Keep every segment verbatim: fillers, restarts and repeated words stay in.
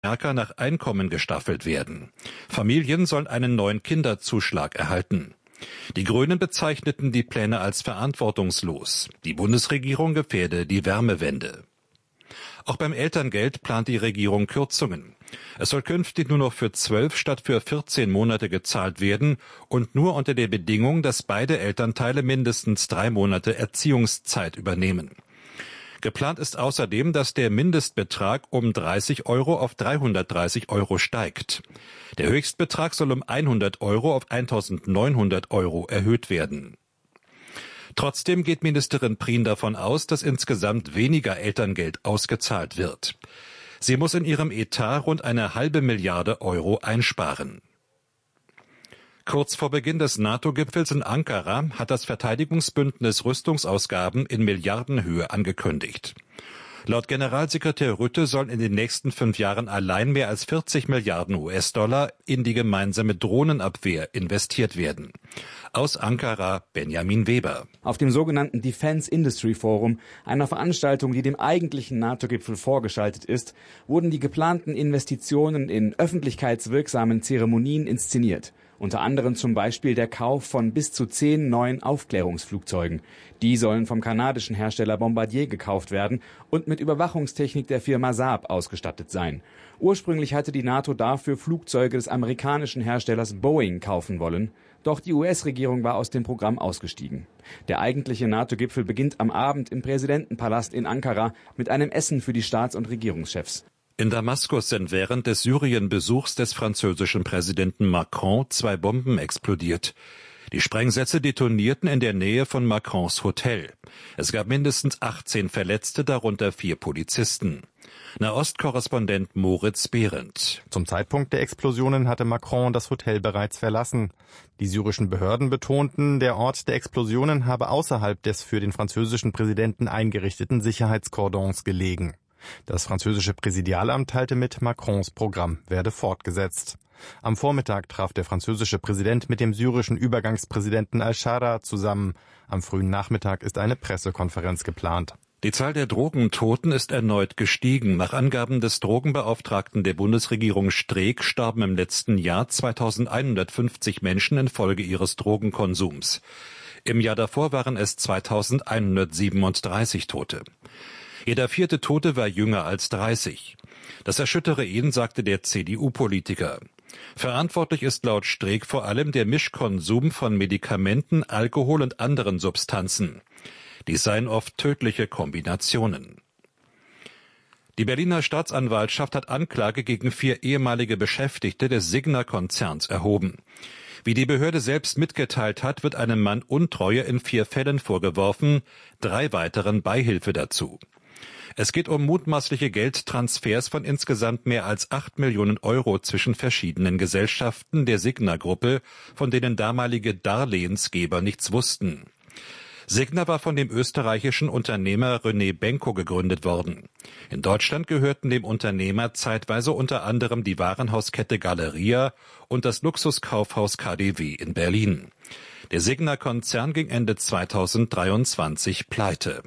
stärker nach Einkommen gestaffelt werden. Familien sollen einen neuen Kinderzuschlag erhalten. Die Grünen bezeichneten die Pläne als verantwortungslos. Die Bundesregierung gefährde die Wärmewende. Auch beim Elterngeld plant die Regierung Kürzungen. Es soll künftig nur noch für zwölf statt für vierzehn Monate gezahlt werden und nur unter der Bedingung, dass beide Elternteile mindestens drei Monate Erziehungszeit übernehmen. Geplant ist außerdem, dass der Mindestbetrag um dreißig Euro auf dreihundertdreißig Euro steigt. Der Höchstbetrag soll um hundert Euro auf eintausendneunhundert Euro erhöht werden. Trotzdem geht Ministerin Prien davon aus, dass insgesamt weniger Elterngeld ausgezahlt wird. Sie muss in ihrem Etat rund eine halbe Milliarde Euro einsparen. Kurz vor Beginn des NATO-Gipfels in Ankara hat das Verteidigungsbündnis Rüstungsausgaben in Milliardenhöhe angekündigt. Laut Generalsekretär Rutte sollen in den nächsten fünf Jahren allein mehr als vierzig Milliarden U S-Dollar in die gemeinsame Drohnenabwehr investiert werden. Aus Ankara Benjamin Weber. Auf dem sogenannten Defense Industry Forum, einer Veranstaltung, die dem eigentlichen NATO-Gipfel vorgeschaltet ist, wurden die geplanten Investitionen in öffentlichkeitswirksamen Zeremonien inszeniert. Unter anderem zum Beispiel der Kauf von bis zu zehn neuen Aufklärungsflugzeugen. Die sollen vom kanadischen Hersteller Bombardier gekauft werden und mit Überwachungstechnik der Firma Saab ausgestattet sein. Ursprünglich hatte die NATO dafür Flugzeuge des amerikanischen Herstellers Boeing kaufen wollen. Doch die U S-Regierung war aus dem Programm ausgestiegen. Der eigentliche NATO-Gipfel beginnt am Abend im Präsidentenpalast in Ankara mit einem Essen für die Staats- und Regierungschefs. In Damaskus sind während des Syrien-Besuchs des französischen Präsidenten Macron zwei Bomben explodiert. Die Sprengsätze detonierten in der Nähe von Macrons Hotel. Es gab mindestens achtzehn Verletzte, darunter vier Polizisten. Nahost-Korrespondent Moritz Behrendt. Zum Zeitpunkt der Explosionen hatte Macron das Hotel bereits verlassen. Die syrischen Behörden betonten, der Ort der Explosionen habe außerhalb des für den französischen Präsidenten eingerichteten Sicherheitskordons gelegen. Das französische Präsidialamt teilte mit, Macrons Programm werde fortgesetzt. Am Vormittag traf der französische Präsident mit dem syrischen Übergangspräsidenten al-Shara zusammen. Am frühen Nachmittag ist eine Pressekonferenz geplant. Die Zahl der Drogentoten ist erneut gestiegen. Nach Angaben des Drogenbeauftragten der Bundesregierung Streeck starben im letzten Jahr zweitausendeinhundertfünfzig Menschen infolge ihres Drogenkonsums. Im Jahr davor waren es zweitausendeinhundertsiebenunddreißig Tote. Jeder vierte Tote war jünger als dreißig. Das erschüttere ihn, sagte der C D U-Politiker. Verantwortlich ist laut Streeck vor allem der Mischkonsum von Medikamenten, Alkohol und anderen Substanzen. Dies seien oft tödliche Kombinationen. Die Berliner Staatsanwaltschaft hat Anklage gegen vier ehemalige Beschäftigte des Signa-Konzerns erhoben. Wie die Behörde selbst mitgeteilt hat, wird einem Mann Untreue in vier Fällen vorgeworfen, drei weiteren Beihilfe dazu. Es geht um mutmaßliche Geldtransfers von insgesamt mehr als acht Millionen Euro zwischen verschiedenen Gesellschaften der Signa-Gruppe, von denen damalige Darlehensgeber nichts wussten. Signa war von dem österreichischen Unternehmer René Benko gegründet worden. In Deutschland gehörten dem Unternehmer zeitweise unter anderem die Warenhauskette Galeria und das Luxuskaufhaus K D W in Berlin. Der Signa-Konzern ging Ende zweitausenddreiundzwanzig pleite.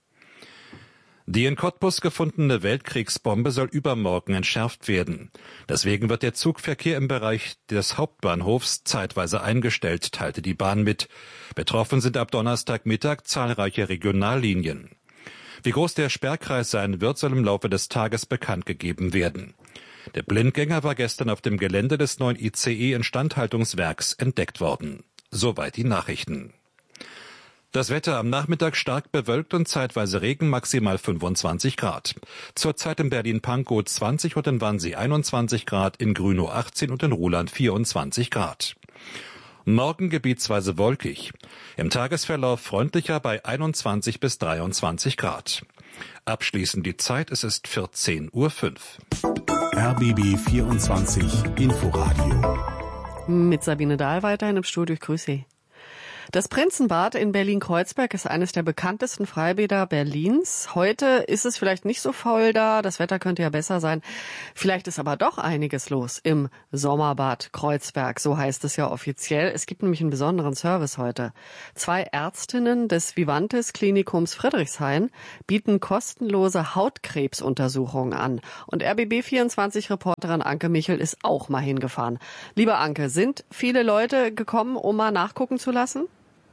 Die in Cottbus gefundene Weltkriegsbombe soll übermorgen entschärft werden. Deswegen wird der Zugverkehr im Bereich des Hauptbahnhofs zeitweise eingestellt, teilte die Bahn mit. Betroffen sind ab Donnerstagmittag zahlreiche Regionallinien. Wie groß der Sperrkreis sein wird, soll im Laufe des Tages bekannt gegeben werden. Der Blindgänger war gestern auf dem Gelände des neuen I C E-Instandhaltungswerks entdeckt worden. Soweit die Nachrichten. Das Wetter am Nachmittag stark bewölkt und zeitweise Regen, maximal fünfundzwanzig Grad. Zurzeit in Berlin-Pankow zwanzig und in Wannsee einundzwanzig Grad, in Grünow achtzehn und in Ruhland vierundzwanzig Grad. Morgen gebietsweise wolkig. Im Tagesverlauf freundlicher bei einundzwanzig bis dreiundzwanzig Grad. Abschließend die Zeit, es ist vierzehn Uhr fünf. R B B vierundzwanzig Inforadio. Mit Sabine Dahl weiterhin im Studio, ich grüße Sie. Das Prinzenbad in Berlin-Kreuzberg ist eines der bekanntesten Freibäder Berlins. Heute ist es vielleicht nicht so voll da, das Wetter könnte ja besser sein. Vielleicht ist aber doch einiges los im Sommerbad Kreuzberg, so heißt es ja offiziell. Es gibt nämlich einen besonderen Service heute. Zwei Ärztinnen des Vivantes Klinikums Friedrichshain bieten kostenlose Hautkrebsuntersuchungen an. Und R B B vierundzwanzig-Reporterin Anke Michel ist auch mal hingefahren. Liebe Anke, sind viele Leute gekommen, um mal nachgucken zu lassen?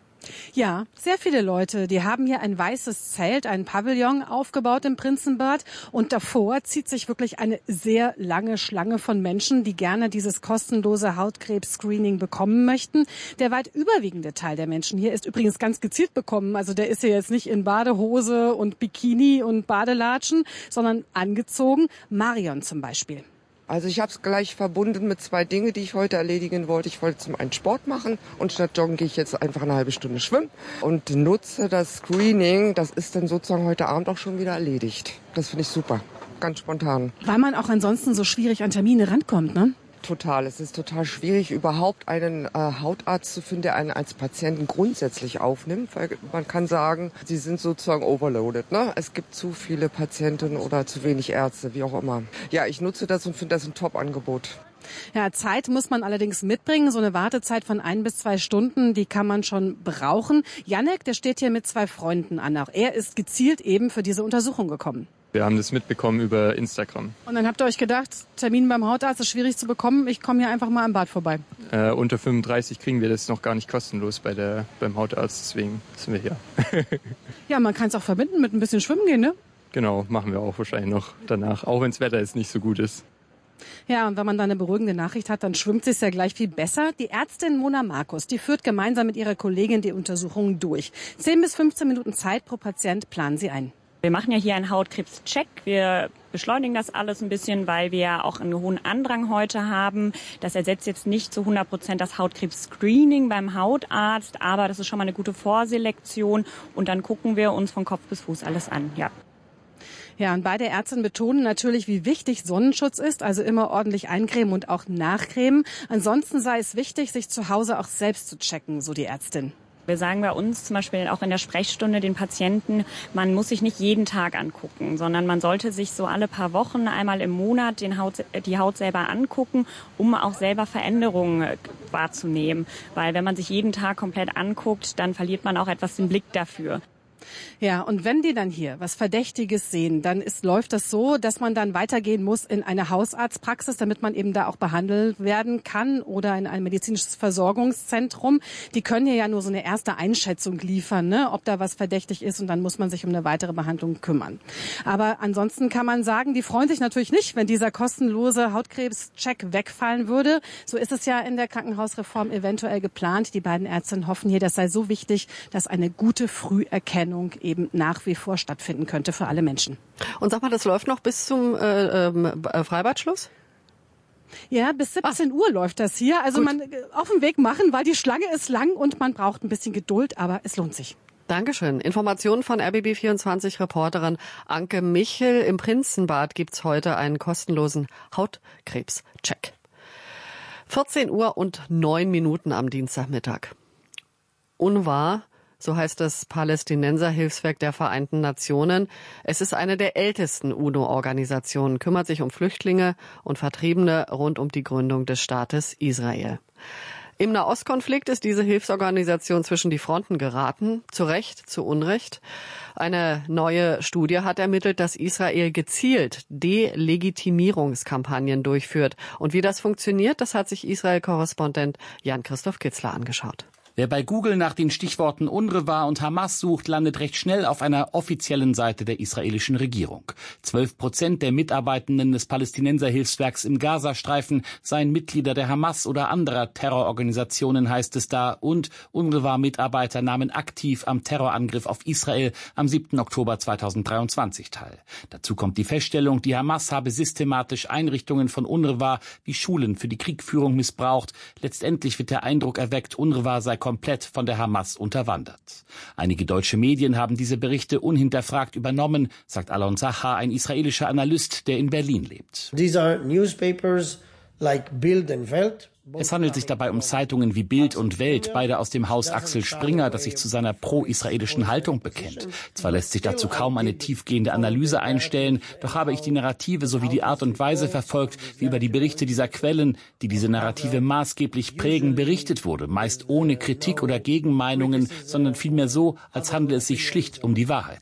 Ja, sehr viele Leute. Die haben hier ein weißes Zelt, ein Pavillon aufgebaut im Prinzenbad. Und davor zieht sich wirklich eine sehr lange Schlange von Menschen, die gerne dieses kostenlose Hautkrebs-Screening bekommen möchten. Der weit überwiegende Teil der Menschen hier ist übrigens ganz gezielt bekommen. Also der ist hier jetzt nicht in Badehose und Bikini und Badelatschen, sondern angezogen. Marion zum Beispiel. Also ich habe es gleich verbunden mit zwei Dingen, die ich heute erledigen wollte. Ich wollte zum einen Sport machen und statt Joggen gehe ich jetzt einfach eine halbe Stunde schwimmen und nutze das Screening. Das ist dann sozusagen heute Abend auch schon wieder erledigt. Das finde ich super, ganz spontan. Weil man auch ansonsten so schwierig an Termine rankommt, ne? Total. Es ist total schwierig, überhaupt einen äh, Hautarzt zu finden, der einen als Patienten grundsätzlich aufnimmt. Weil man kann sagen, sie sind sozusagen overloaded. Ne? Es gibt zu viele Patienten oder zu wenig Ärzte, wie auch immer. Ja, ich nutze das und finde das ein Top-Angebot. Ja, Zeit muss man allerdings mitbringen. So eine Wartezeit von ein bis zwei Stunden, die kann man schon brauchen. Jannek, der steht hier mit zwei Freunden an. Auch er ist gezielt eben für diese Untersuchung gekommen. Wir haben das mitbekommen über Instagram. Und dann habt ihr euch gedacht, Termin beim Hautarzt ist schwierig zu bekommen. Ich komme hier einfach mal am Bad vorbei. Äh, unter fünfunddreißig kriegen wir das noch gar nicht kostenlos bei der, beim Hautarzt. Deswegen sind wir hier. Ja, man kann es auch verbinden mit ein bisschen Schwimmen gehen, ne? Genau, machen wir auch wahrscheinlich noch danach. Auch wenn das Wetter jetzt nicht so gut ist. Ja, und wenn man da eine beruhigende Nachricht hat, dann schwimmt es ja gleich viel besser. Die Ärztin Mona Markus, die führt gemeinsam mit ihrer Kollegin die Untersuchungen durch. zehn bis fünfzehn Minuten Zeit pro Patient planen sie ein. Wir machen ja hier einen Hautkrebs-Check. Wir beschleunigen das alles ein bisschen, weil wir auch einen hohen Andrang heute haben. Das ersetzt jetzt nicht zu hundert Prozent das Hautkrebs-Screening beim Hautarzt, aber das ist schon mal eine gute Vorselektion. Und dann gucken wir uns von Kopf bis Fuß alles an, ja. Ja, und beide Ärztinnen betonen natürlich, wie wichtig Sonnenschutz ist, also immer ordentlich eincremen und auch nachcremen. Ansonsten sei es wichtig, sich zu Hause auch selbst zu checken, so die Ärztin. Wir sagen bei uns zum Beispiel auch in der Sprechstunde den Patienten, man muss sich nicht jeden Tag angucken, sondern man sollte sich so alle paar Wochen, einmal im Monat den Haut, die Haut selber angucken, um auch selber Veränderungen wahrzunehmen. Weil wenn man sich jeden Tag komplett anguckt, dann verliert man auch etwas den Blick dafür. Ja, und wenn die dann hier was Verdächtiges sehen, dann ist, läuft das so, dass man dann weitergehen muss in eine Hausarztpraxis, damit man eben da auch behandelt werden kann oder in ein medizinisches Versorgungszentrum. Die können hier ja nur so eine erste Einschätzung liefern, ne, ob da was verdächtig ist und dann muss man sich um eine weitere Behandlung kümmern. Aber ansonsten kann man sagen, die freuen sich natürlich nicht, wenn dieser kostenlose Hautkrebscheck wegfallen würde. So ist es ja in der Krankenhausreform eventuell geplant. Die beiden Ärztinnen hoffen hier, das sei so wichtig, dass eine gute Früherkennung eben nach wie vor stattfinden könnte für alle Menschen. Und sag mal, das läuft noch bis zum äh, äh, Freibadschluss? Ja, bis siebzehn Uhr läuft das hier. Also Gut. man auf den Weg machen, weil die Schlange ist lang und man braucht ein bisschen Geduld, aber es lohnt sich. Dankeschön. Informationen von R B B vierundzwanzig-Reporterin Anke Michel. Im Prinzenbad gibt's heute einen kostenlosen Hautkrebscheck. vierzehn Uhr und neun Minuten am Dienstagmittag. UNRWA, so heißt das Palästinenser-Hilfswerk der Vereinten Nationen. Es ist eine der ältesten UNO-Organisationen, kümmert sich um Flüchtlinge und Vertriebene rund um die Gründung des Staates Israel. Im Nahostkonflikt ist diese Hilfsorganisation zwischen die Fronten geraten, zu Recht, zu Unrecht. Eine neue Studie hat ermittelt, dass Israel gezielt Delegitimierungskampagnen durchführt. Und wie das funktioniert, das hat sich Israel-Korrespondent Jan-Christoph Kitzler angeschaut. Wer bei Google nach den Stichworten UNRWA und Hamas sucht, landet recht schnell auf einer offiziellen Seite der israelischen Regierung. Zwölf Prozent der Mitarbeitenden des Palästinenserhilfswerks im Gazastreifen seien Mitglieder der Hamas oder anderer Terrororganisationen, heißt es da. Und UNRWA-Mitarbeiter nahmen aktiv am Terrorangriff auf Israel am siebten Oktober zweitausenddreiundzwanzig teil. Dazu kommt die Feststellung, die Hamas habe systematisch Einrichtungen von UNRWA wie Schulen für die Kriegführung missbraucht. Letztendlich wird der Eindruck erweckt, UNRWA sei komplett von der Hamas unterwandert. Einige deutsche Medien haben diese Berichte unhinterfragt übernommen, sagt Alon Zachar, ein israelischer Analyst, der in Berlin lebt. These are newspapers like Bild and Welt. Es handelt sich dabei um Zeitungen wie Bild und Welt, beide aus dem Haus Axel Springer, das sich zu seiner pro-israelischen Haltung bekennt. Zwar lässt sich dazu kaum eine tiefgehende Analyse einstellen, doch habe ich die Narrative sowie die Art und Weise verfolgt, wie über die Berichte dieser Quellen, die diese Narrative maßgeblich prägen, berichtet wurde, meist ohne Kritik oder Gegenmeinungen, sondern vielmehr so, als handele es sich schlicht um die Wahrheit.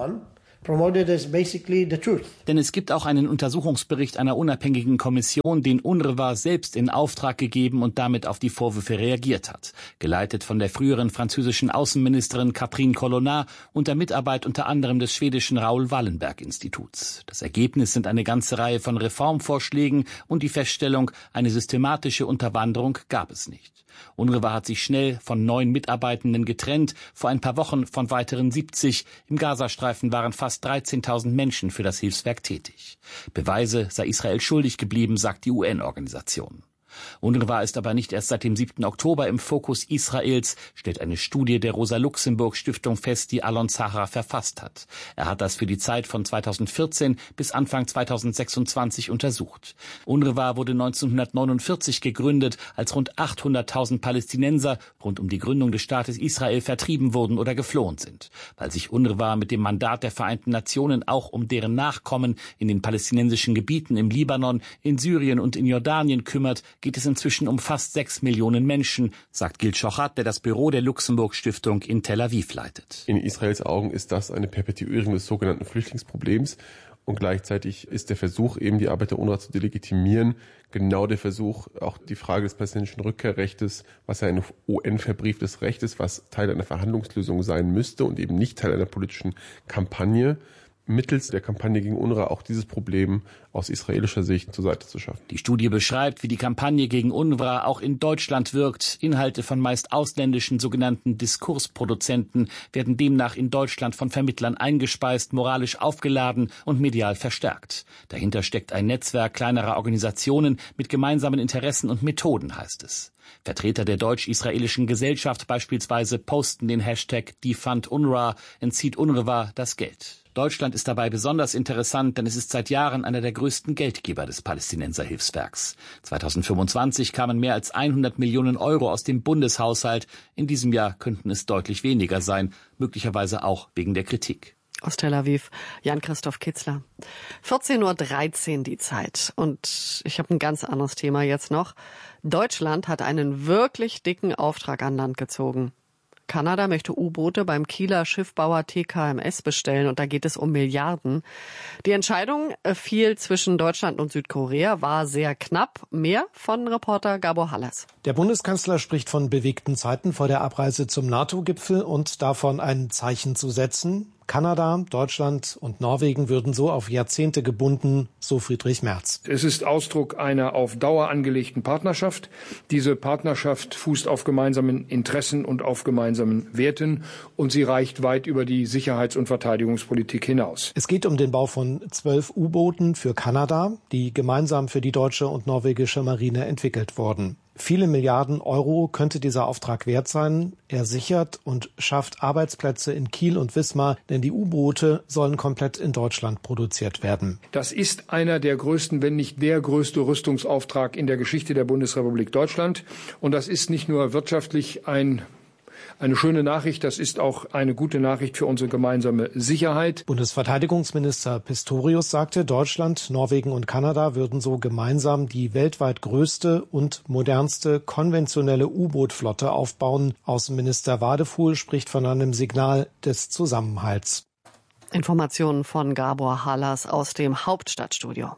Denn es gibt auch einen Untersuchungsbericht einer unabhängigen Kommission, den UNRWA selbst in Auftrag gegeben und damit auf die Vorwürfe reagiert hat. Geleitet von der früheren französischen Außenministerin Catherine Colonna unter Mitarbeit unter anderem des schwedischen Raoul Wallenberg-Instituts. Das Ergebnis sind eine ganze Reihe von Reformvorschlägen und die Feststellung, eine systematische Unterwanderung gab es nicht. UNRWA hat sich schnell von neun Mitarbeitenden getrennt, vor ein paar Wochen von weiteren siebzig. Im Gazastreifen waren fast dreizehntausend Menschen für das Hilfswerk tätig. Beweise sei Israel schuldig geblieben, sagt die U N-Organisation. UNRWA ist aber nicht erst seit dem siebten Oktober im Fokus Israels, stellt eine Studie der Rosa-Luxemburg-Stiftung fest, die Alon Zahar verfasst hat. Er hat das für die Zeit von zweitausendvierzehn bis Anfang zweitausendsechsundzwanzig untersucht. UNRWA wurde neunzehnhundertneunundvierzig gegründet, als rund achthunderttausend Palästinenser rund um die Gründung des Staates Israel vertrieben wurden oder geflohen sind. Weil sich UNRWA mit dem Mandat der Vereinten Nationen auch um deren Nachkommen in den palästinensischen Gebieten im Libanon, in Syrien und in Jordanien kümmert, geht es inzwischen um fast sechs Millionen Menschen, sagt Gil Shochat, der das Büro der Luxemburg-Stiftung in Tel Aviv leitet. In Israels Augen ist das eine Perpetuierung des sogenannten Flüchtlingsproblems. Und gleichzeitig ist der Versuch, eben die Arbeit der UNRWA zu delegitimieren, genau der Versuch, auch die Frage des palästinensischen Rückkehrrechtes, was ja ein U N-verbrieftes Recht ist, was Teil einer Verhandlungslösung sein müsste und eben nicht Teil einer politischen Kampagne, mittels der Kampagne gegen UNRWA auch dieses Problem aus israelischer Sicht zur Seite zu schaffen. Die Studie beschreibt, wie die Kampagne gegen UNRWA auch in Deutschland wirkt. Inhalte von meist ausländischen sogenannten Diskursproduzenten werden demnach in Deutschland von Vermittlern eingespeist, moralisch aufgeladen und medial verstärkt. Dahinter steckt ein Netzwerk kleinerer Organisationen mit gemeinsamen Interessen und Methoden, heißt es. Vertreter der deutsch-israelischen Gesellschaft beispielsweise posten den Hashtag Defund UNRWA, entzieht UNRWA das Geld. Deutschland ist dabei besonders interessant, denn es ist seit Jahren einer der größten Geldgeber des Palästinenserhilfswerks. zweitausendfünfundzwanzig kamen mehr als hundert Millionen Euro aus dem Bundeshaushalt. In diesem Jahr könnten es deutlich weniger sein, möglicherweise auch wegen der Kritik. Aus Tel Aviv, Jan-Christoph Kitzler. vierzehn Uhr dreizehn die Zeit. Und ich habe ein ganz anderes Thema jetzt noch. Deutschland hat einen wirklich dicken Auftrag an Land gezogen. Kanada möchte U-Boote beim Kieler Schiffbauer T K M S bestellen und da geht es um Milliarden. Die Entscheidung fiel zwischen Deutschland und Südkorea, war sehr knapp. Mehr von Reporter Gabor Hallas. Der Bundeskanzler spricht von bewegten Zeiten vor der Abreise zum NATO-Gipfel und davon, ein Zeichen zu setzen. Kanada, Deutschland und Norwegen würden so auf Jahrzehnte gebunden, so Friedrich Merz. Es ist Ausdruck einer auf Dauer angelegten Partnerschaft. Diese Partnerschaft fußt auf gemeinsamen Interessen und auf gemeinsamen Werten und sie reicht weit über die Sicherheits- und Verteidigungspolitik hinaus. Es geht um den Bau von zwölf U-Booten für Kanada, die gemeinsam für die deutsche und norwegische Marine entwickelt wurden. Viele Milliarden Euro könnte dieser Auftrag wert sein. Er sichert und schafft Arbeitsplätze in Kiel und Wismar, denn die U-Boote sollen komplett in Deutschland produziert werden. Das ist einer der größten, wenn nicht der größte Rüstungsauftrag in der Geschichte der Bundesrepublik Deutschland. Und das ist nicht nur wirtschaftlich ein Eine schöne Nachricht, das ist auch eine gute Nachricht für unsere gemeinsame Sicherheit. Bundesverteidigungsminister Pistorius sagte, Deutschland, Norwegen und Kanada würden so gemeinsam die weltweit größte und modernste konventionelle U-Boot-Flotte aufbauen. Außenminister Wadefuhl spricht von einem Signal des Zusammenhalts. Informationen von Gabor Hallas aus dem Hauptstadtstudio.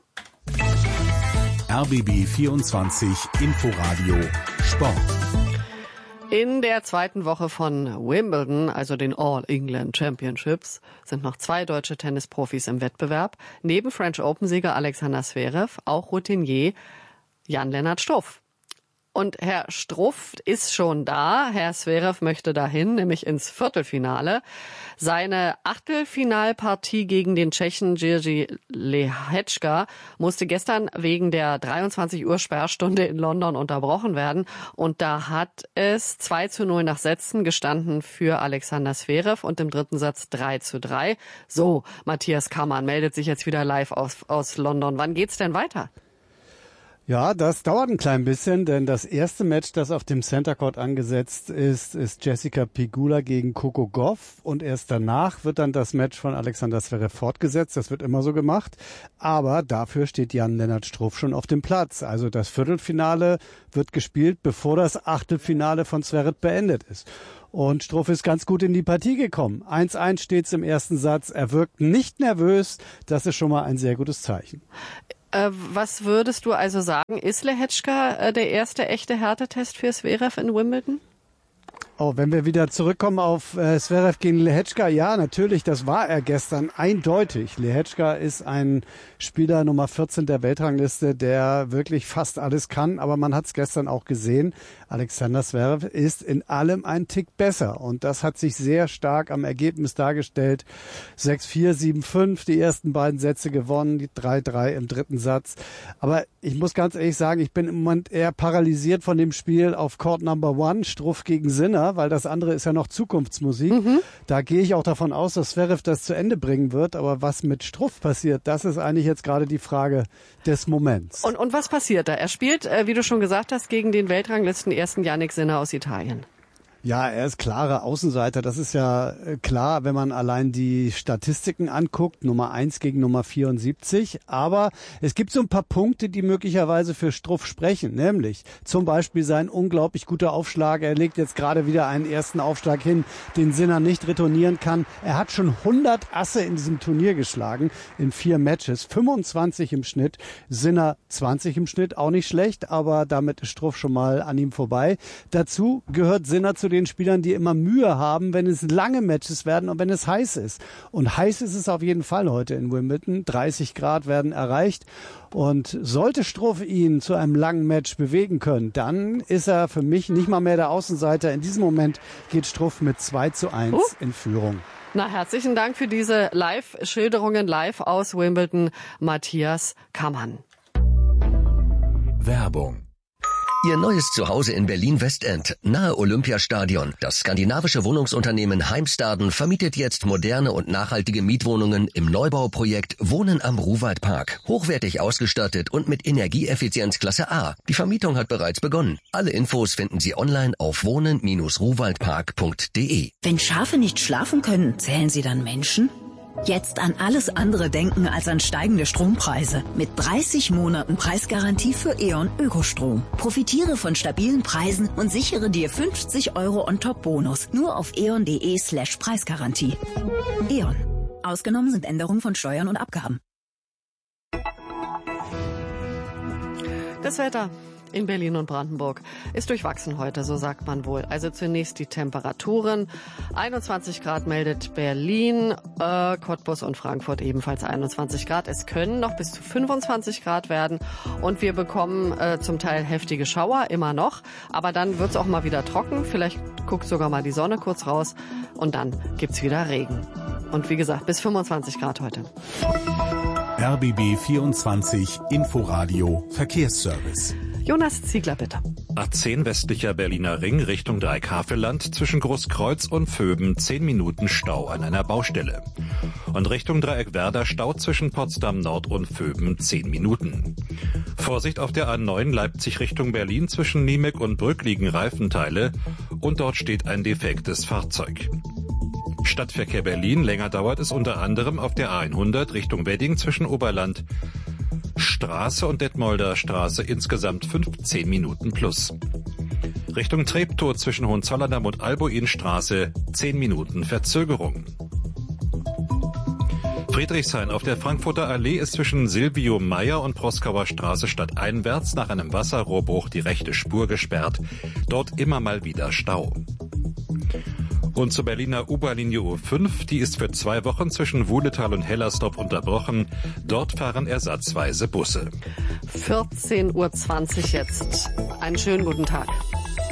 R B B vierundzwanzig Inforadio Sport. In der zweiten Woche von Wimbledon, also den All England Championships, sind noch zwei deutsche Tennisprofis im Wettbewerb. Neben French Open-Sieger Alexander Zverev auch Routinier Jan-Lennart Struff. Und Herr Struff ist schon da. Herr Zverev möchte dahin, nämlich ins Viertelfinale. Seine Achtelfinalpartie gegen den Tschechen Jiří Lehečka musste gestern wegen der dreiundzwanzig Uhr Sperrstunde in London unterbrochen werden. Und da hat es zwei zu null nach Sätzen gestanden für Alexander Zverev und im dritten Satz drei zu drei. So, Matthias Kammann meldet sich jetzt wieder live aus, aus London. Wann geht's denn weiter? Ja, das dauert ein klein bisschen, denn das erste Match, das auf dem Center Court angesetzt ist, ist Jessica Pegula gegen Coco Gauff und erst danach wird dann das Match von Alexander Zverev fortgesetzt. Das wird immer so gemacht, aber dafür steht Jan-Lennart Struff schon auf dem Platz. Also das Viertelfinale wird gespielt, bevor das Achtelfinale von Zverev beendet ist. Und Struff ist ganz gut in die Partie gekommen. eins eins steht's im ersten Satz. Er wirkt nicht nervös. Das ist schon mal ein sehr gutes Zeichen. Was würdest du also sagen, ist Lehečka der erste echte Härtetest für Zverev in Wimbledon? Oh, wenn wir wieder zurückkommen auf äh, Zverev gegen Lehečka, ja, natürlich, das war er gestern eindeutig. Lehečka ist ein Spieler Nummer vierzehn der Weltrangliste, der wirklich fast alles kann, aber man hat es gestern auch gesehen. Alexander Zverev ist in allem ein Tick besser und das hat sich sehr stark am Ergebnis dargestellt. sechs vier, sieben fünf, die ersten beiden Sätze gewonnen, die drei drei im dritten Satz. Aber ich muss ganz ehrlich sagen, ich bin im Moment eher paralysiert von dem Spiel auf Court Number One, Struff gegen Sinner, weil das andere ist ja noch Zukunftsmusik. Mhm. Da gehe ich auch davon aus, dass Zverev das zu Ende bringen wird. Aber was mit Struff passiert, das ist eigentlich jetzt gerade die Frage des Moments. Und, und was passiert da? Er spielt, äh, wie du schon gesagt hast, gegen den Weltranglisten ersten Jannik Sinner aus Italien. Ja, er ist klarer Außenseiter. Das ist ja klar, wenn man allein die Statistiken anguckt. Nummer eins gegen Nummer vierundsiebzig. Aber es gibt so ein paar Punkte, die möglicherweise für Struff sprechen. Nämlich zum Beispiel sein unglaublich guter Aufschlag. Er legt jetzt gerade wieder einen ersten Aufschlag hin, den Sinner nicht retournieren kann. Er hat schon hundert Asse in diesem Turnier geschlagen, in vier Matches. fünfundzwanzig im Schnitt. Sinner zwanzig im Schnitt. Auch nicht schlecht, aber damit ist Struff schon mal an ihm vorbei. Dazu gehört Sinner zu den Spielern, die immer Mühe haben, wenn es lange Matches werden und wenn es heiß ist. Und heiß ist es auf jeden Fall heute in Wimbledon. dreißig Grad werden erreicht. Und sollte Struff ihn zu einem langen Match bewegen können, dann ist er für mich nicht mal mehr der Außenseiter. In diesem Moment geht Struff mit zwei zu eins uh. in Führung. Na, herzlichen Dank für diese Live-Schilderungen live aus Wimbledon, Matthias Kammann. Werbung. Ihr neues Zuhause in Berlin-Westend, nahe Olympiastadion. Das skandinavische Wohnungsunternehmen Heimstaden vermietet jetzt moderne und nachhaltige Mietwohnungen im Neubauprojekt Wohnen am Ruwaldpark. Hochwertig ausgestattet und mit Energieeffizienz Klasse A. Die Vermietung hat bereits begonnen. Alle Infos finden Sie online auf wohnen Bindestrich ruwaldpark punkt de. Wenn Schafe nicht schlafen können, zählen sie dann Menschen? Jetzt an alles andere denken als an steigende Strompreise. Mit dreißig Monaten Preisgarantie für E.ON Ökostrom. Profitiere von stabilen Preisen und sichere dir fünfzig Euro On-Top-Bonus. Nur auf eon.de slash Preisgarantie. E.ON. Ausgenommen sind Änderungen von Steuern und Abgaben. Das Wetter in Berlin und Brandenburg ist durchwachsen heute, so sagt man wohl. Also zunächst die Temperaturen. einundzwanzig Grad meldet Berlin, äh, Cottbus und Frankfurt ebenfalls einundzwanzig Grad. Es können noch bis zu fünfundzwanzig Grad werden und wir bekommen äh, zum Teil heftige Schauer, immer noch. Aber dann wird's auch mal wieder trocken. Vielleicht guckt sogar mal die Sonne kurz raus und dann gibt's wieder Regen. Und wie gesagt, bis fünfundzwanzig Grad heute. R B B vierundzwanzig Inforadio Verkehrsservice. Jonas Ziegler, bitte. A zehn westlicher Berliner Ring Richtung Dreieckhavelland zwischen Großkreuz und Vöben zehn Minuten Stau an einer Baustelle. Und Richtung Dreieckwerder Stau zwischen Potsdam Nord und Vöben zehn Minuten. Vorsicht auf der A neun Leipzig Richtung Berlin zwischen Niemek und Brück liegen Reifenteile und dort steht ein defektes Fahrzeug. Stadtverkehr Berlin, länger dauert es unter anderem auf der A hundert Richtung Wedding zwischen Oberland Straße und Detmolder Straße insgesamt fünfzehn Minuten plus. Richtung Treptow zwischen Hohenzollerndamm und Albuinstraße zehn Minuten Verzögerung. Friedrichshain auf der Frankfurter Allee ist zwischen Silvio Meyer und Proskauer Straße stadteinwärts nach einem Wasserrohrbruch die rechte Spur gesperrt. Dort immer mal wieder Stau. Und zur Berliner U-Bahn-Linie U fünf, die ist für zwei Wochen zwischen Wuhletal und Hellersdorf unterbrochen. Dort fahren ersatzweise Busse. vierzehn Uhr zwanzig jetzt. Einen schönen guten Tag.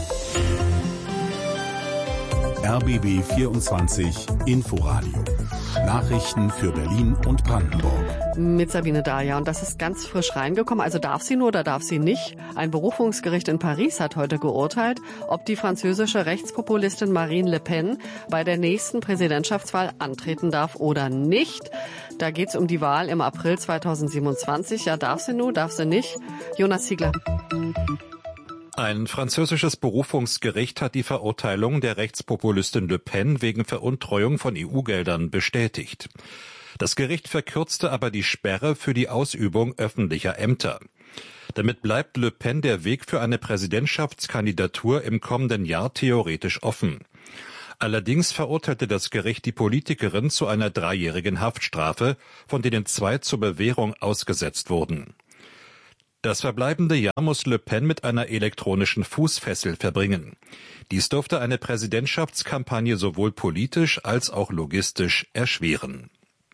R B B vierundzwanzig Inforadio. Nachrichten für Berlin und Brandenburg. Mit Sabine Daja. Und das ist ganz frisch reingekommen. Also darf sie nur oder darf sie nicht? Ein Berufungsgericht in Paris hat heute geurteilt, ob die französische Rechtspopulistin Marine Le Pen bei der nächsten Präsidentschaftswahl antreten darf oder nicht. Da geht es um die Wahl im April zweitausendsiebenundzwanzig. Ja, darf sie nur, darf sie nicht? Jonas Ziegler. Ein französisches Berufungsgericht hat die Verurteilung der Rechtspopulistin Le Pen wegen Veruntreuung von E U-Geldern bestätigt. Das Gericht verkürzte aber die Sperre für die Ausübung öffentlicher Ämter. Damit bleibt Le Pen der Weg für eine Präsidentschaftskandidatur im kommenden Jahr theoretisch offen. Allerdings verurteilte das Gericht die Politikerin zu einer dreijährigen Haftstrafe, von denen zwei zur Bewährung ausgesetzt wurden. Das verbleibende Jahr muss Le Pen mit einer elektronischen Fußfessel verbringen. Dies dürfte eine Präsidentschaftskampagne sowohl politisch als auch logistisch erschweren.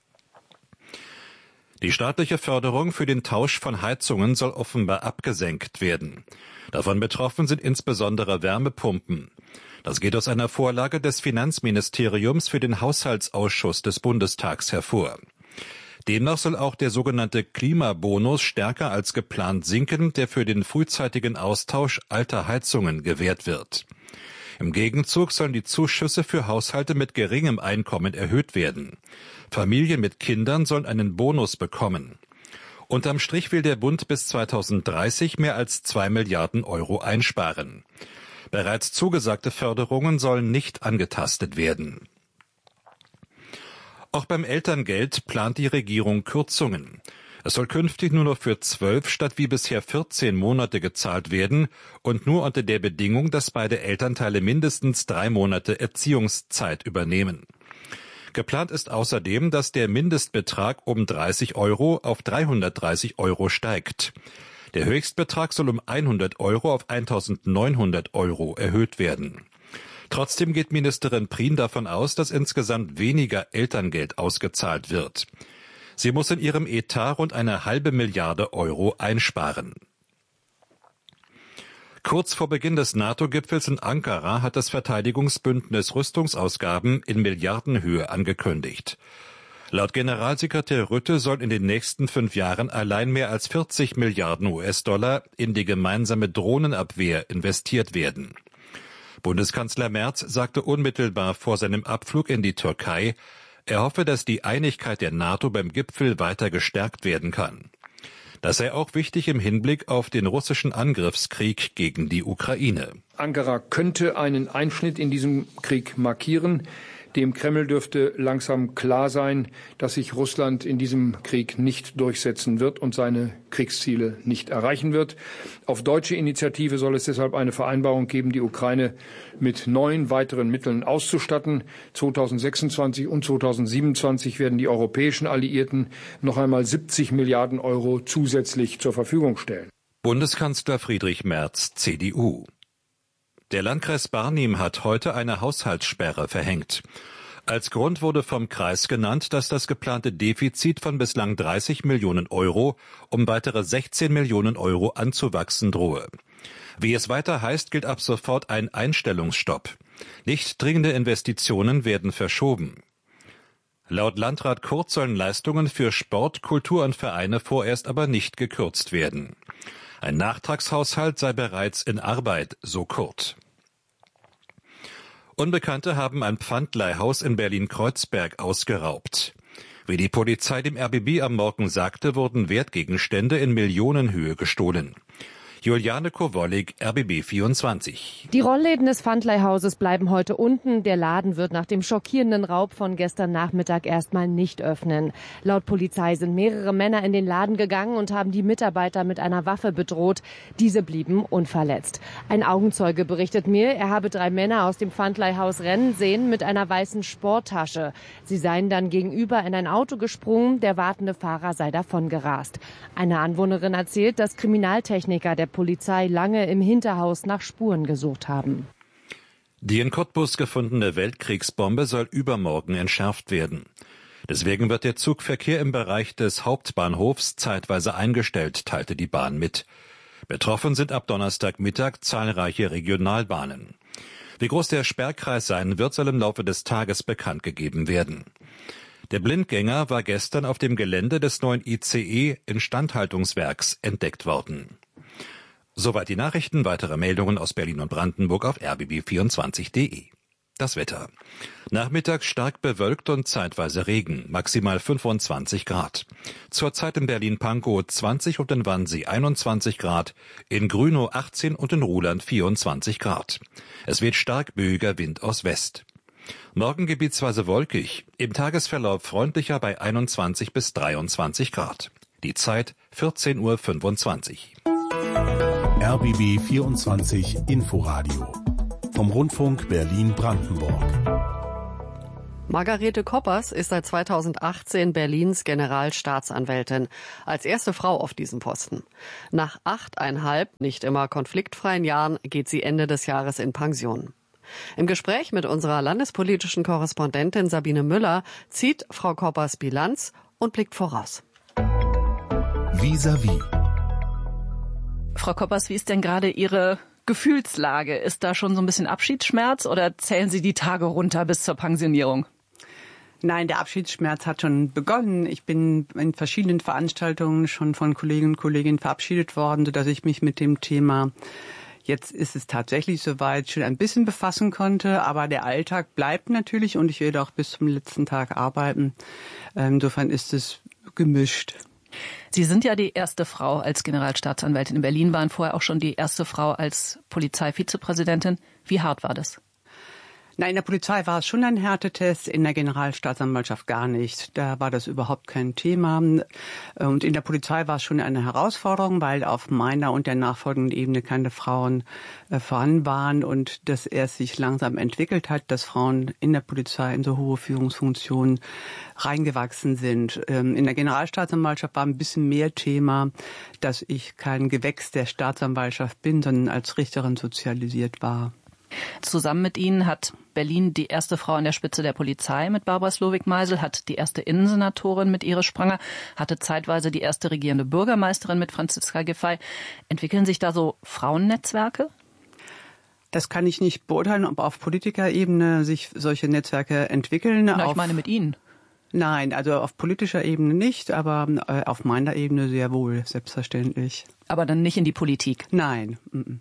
Die staatliche Förderung für den Tausch von Heizungen soll offenbar abgesenkt werden. Davon betroffen sind insbesondere Wärmepumpen. Das geht aus einer Vorlage des Finanzministeriums für den Haushaltsausschuss des Bundestags hervor. Demnach soll auch der sogenannte Klimabonus stärker als geplant sinken, der für den frühzeitigen Austausch alter Heizungen gewährt wird. Im Gegenzug sollen die Zuschüsse für Haushalte mit geringem Einkommen erhöht werden. Familien mit Kindern sollen einen Bonus bekommen. Unterm Strich will der Bund bis zweitausenddreißig mehr als zwei Milliarden Euro einsparen. Bereits zugesagte Förderungen sollen nicht angetastet werden. Auch beim Elterngeld plant die Regierung Kürzungen. Es soll künftig nur noch für zwölf statt wie bisher vierzehn Monate gezahlt werden und nur unter der Bedingung, dass beide Elternteile mindestens drei Monate Erziehungszeit übernehmen. Geplant ist außerdem, dass der Mindestbetrag um dreißig Euro auf dreihundertdreißig Euro steigt. Der Höchstbetrag soll um hundert Euro auf eintausendneunhundert Euro erhöht werden. Trotzdem geht Ministerin Prien davon aus, dass insgesamt weniger Elterngeld ausgezahlt wird. Sie muss in ihrem Etat rund eine halbe Milliarde Euro einsparen. Kurz vor Beginn des NATO-Gipfels in Ankara hat das Verteidigungsbündnis Rüstungsausgaben in Milliardenhöhe angekündigt. Laut Generalsekretär Rutte sollen in den nächsten fünf Jahren allein mehr als vierzig Milliarden U S-Dollar in die gemeinsame Drohnenabwehr investiert werden. Bundeskanzler Merz sagte unmittelbar vor seinem Abflug in die Türkei, er hoffe, dass die Einigkeit der NATO beim Gipfel weiter gestärkt werden kann. Das sei auch wichtig im Hinblick auf den russischen Angriffskrieg gegen die Ukraine. Ankara könnte einen Einschnitt in diesem Krieg markieren. Dem Kreml dürfte langsam klar sein, dass sich Russland in diesem Krieg nicht durchsetzen wird und seine Kriegsziele nicht erreichen wird. Auf deutsche Initiative soll es deshalb eine Vereinbarung geben, die Ukraine mit neun weiteren Mitteln auszustatten. zweitausendsechsundzwanzig und zweitausendsiebenundzwanzig werden die europäischen Alliierten noch einmal siebzig Milliarden Euro zusätzlich zur Verfügung stellen. Bundeskanzler Friedrich Merz, C D U. Der Landkreis Barnim hat heute eine Haushaltssperre verhängt. Als Grund wurde vom Kreis genannt, dass das geplante Defizit von bislang dreißig Millionen Euro um weitere sechzehn Millionen Euro anzuwachsen drohe. Wie es weiter heißt, gilt ab sofort ein Einstellungsstopp. Nicht dringende Investitionen werden verschoben. Laut Landrat Kurz sollen Leistungen für Sport, Kultur und Vereine vorerst aber nicht gekürzt werden. Ein Nachtragshaushalt sei bereits in Arbeit, so Kurt. Unbekannte haben ein Pfandleihhaus in Berlin-Kreuzberg ausgeraubt. Wie die Polizei dem R B B am Morgen sagte, wurden Wertgegenstände in Millionenhöhe gestohlen. Juliane Kowollig, R B B vierundzwanzig. Die Rollläden des Pfandleihhauses bleiben heute unten. Der Laden wird nach dem schockierenden Raub von gestern Nachmittag erstmal nicht öffnen. Laut Polizei sind mehrere Männer in den Laden gegangen und haben die Mitarbeiter mit einer Waffe bedroht. Diese blieben unverletzt. Ein Augenzeuge berichtet mir, er habe drei Männer aus dem Pfandleihhaus rennen sehen mit einer weißen Sporttasche. Sie seien dann gegenüber in ein Auto gesprungen, der wartende Fahrer sei davongerast. Eine Anwohnerin erzählt, dass Kriminaltechniker der Polizei lange im Hinterhaus nach Spuren gesucht haben. Die in Cottbus gefundene Weltkriegsbombe soll übermorgen entschärft werden. Deswegen wird der Zugverkehr im Bereich des Hauptbahnhofs zeitweise eingestellt, teilte die Bahn mit. Betroffen sind ab Donnerstagmittag zahlreiche Regionalbahnen. Wie groß der Sperrkreis sein wird, soll im Laufe des Tages bekannt gegeben werden. Der Blindgänger war gestern auf dem Gelände des neuen I C E-Instandhaltungswerks entdeckt worden. Soweit die Nachrichten. Weitere Meldungen aus Berlin und Brandenburg auf r b b vierundzwanzig punkt d e. Das Wetter. Nachmittags stark bewölkt und zeitweise Regen, maximal fünfundzwanzig Grad. Zurzeit in Berlin-Pankow zwanzig und in Wannsee einundzwanzig Grad, in Grünow achtzehn und in Ruhland vierundzwanzig Grad. Es weht stark böiger Wind aus West. Morgen gebietsweise wolkig, im Tagesverlauf freundlicher bei einundzwanzig bis dreiundzwanzig Grad. Die Zeit vierzehn Uhr fünfundzwanzig. R B B vierundzwanzig Inforadio vom Rundfunk Berlin-Brandenburg. Margarete Koppers ist seit zweitausendachtzehn Berlins Generalstaatsanwältin, als erste Frau auf diesem Posten. Nach achteinhalb nicht immer konfliktfreien Jahren geht sie Ende des Jahres in Pension. Im Gespräch mit unserer landespolitischen Korrespondentin Sabine Müller zieht Frau Koppers Bilanz und blickt voraus. Vis-à-vis. Frau Koppers, wie ist denn gerade Ihre Gefühlslage? Ist da schon so ein bisschen Abschiedsschmerz oder zählen Sie die Tage runter bis zur Pensionierung? Nein, der Abschiedsschmerz hat schon begonnen. Ich bin in verschiedenen Veranstaltungen schon von Kolleginnen und Kollegen verabschiedet worden, sodass ich mich mit dem Thema, jetzt ist es tatsächlich soweit, schon ein bisschen befassen konnte. Aber der Alltag bleibt natürlich und ich werde auch bis zum letzten Tag arbeiten. Insofern ist es gemischt. Sie sind ja die erste Frau als Generalstaatsanwältin in Berlin, waren vorher auch schon die erste Frau als Polizeivizepräsidentin. Wie hart war das? Na, in der Polizei war es schon ein Härtetest, in der Generalstaatsanwaltschaft gar nicht. Da war das überhaupt kein Thema. Und in der Polizei war es schon eine Herausforderung, weil auf meiner und der nachfolgenden Ebene keine Frauen äh, vorhanden waren und dass er sich langsam entwickelt hat, dass Frauen in der Polizei in so hohe Führungsfunktionen reingewachsen sind. Ähm, in der Generalstaatsanwaltschaft war ein bisschen mehr Thema, dass ich kein Gewächs der Staatsanwaltschaft bin, sondern als Richterin sozialisiert war. Zusammen mit Ihnen hat Berlin die erste Frau an der Spitze der Polizei mit Barbara Slowik-Meisel, hat die erste Innensenatorin mit Iris Spranger, hatte zeitweise die erste regierende Bürgermeisterin mit Franziska Giffey. Entwickeln sich da so Frauennetzwerke? Das kann ich nicht beurteilen, ob auf Politikerebene sich solche Netzwerke entwickeln. Na, auf ich meine mit Ihnen. Nein, also auf politischer Ebene nicht, aber äh, auf meiner Ebene sehr wohl, selbstverständlich. Aber dann nicht in die Politik? Nein. M-m.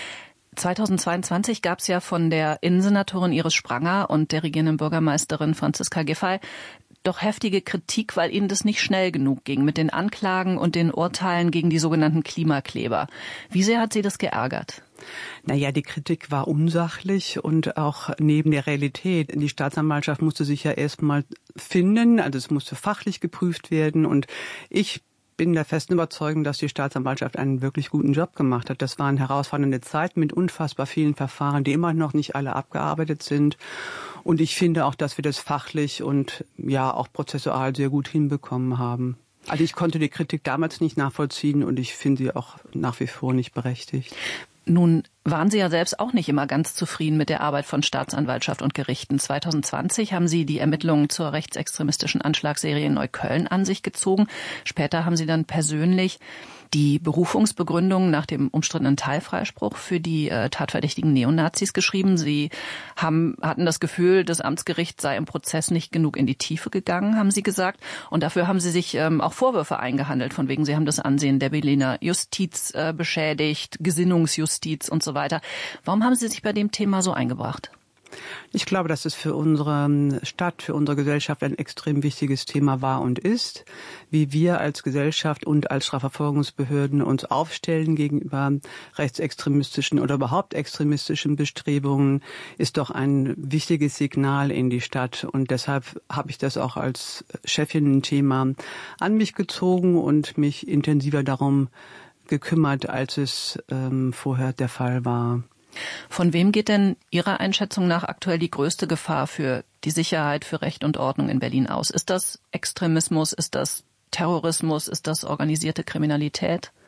zweitausendzweiundzwanzig gab es ja von der Innensenatorin Iris Spranger und der regierenden Bürgermeisterin Franziska Giffey doch heftige Kritik, weil ihnen das nicht schnell genug ging mit den Anklagen und den Urteilen gegen die sogenannten Klimakleber. Wie sehr hat Sie das geärgert? Naja, die Kritik war unsachlich und auch neben der Realität. Die Staatsanwaltschaft musste sich ja erstmal finden, also es musste fachlich geprüft werden und ich bin der festen Überzeugung, dass die Staatsanwaltschaft einen wirklich guten Job gemacht hat. Das waren herausfordernde Zeiten mit unfassbar vielen Verfahren, die immer noch nicht alle abgearbeitet sind. Und ich finde auch, dass wir das fachlich und ja auch prozessual sehr gut hinbekommen haben. Also ich konnte die Kritik damals nicht nachvollziehen und ich finde sie auch nach wie vor nicht berechtigt. Nun waren Sie ja selbst auch nicht immer ganz zufrieden mit der Arbeit von Staatsanwaltschaft und Gerichten. zweitausendzwanzig haben Sie die Ermittlungen zur rechtsextremistischen Anschlagsserie in Neukölln an sich gezogen. Später haben Sie dann persönlich die Berufungsbegründung nach dem umstrittenen Teilfreispruch für die äh, tatverdächtigen Neonazis geschrieben. Sie haben, hatten das Gefühl, das Amtsgericht sei im Prozess nicht genug in die Tiefe gegangen, haben Sie gesagt. Und dafür haben Sie sich ähm, auch Vorwürfe eingehandelt, von wegen Sie haben das Ansehen der Berliner Justiz äh, beschädigt, Gesinnungsjustiz und so weiter. Warum haben Sie sich bei dem Thema so eingebracht? Ich glaube, dass es für unsere Stadt, für unsere Gesellschaft ein extrem wichtiges Thema war und ist. Wie wir als Gesellschaft und als Strafverfolgungsbehörden uns aufstellen gegenüber rechtsextremistischen oder überhaupt extremistischen Bestrebungen, ist doch ein wichtiges Signal in die Stadt. Und deshalb habe ich das auch als Chefin ein Thema an mich gezogen und mich intensiver darum gekümmert, als es ähm, vorher der Fall war. Von wem geht denn Ihrer Einschätzung nach aktuell die größte Gefahr für die Sicherheit, für Recht und Ordnung in Berlin aus? Ist das Extremismus? Ist das Terrorismus? Ist das organisierte Kriminalität?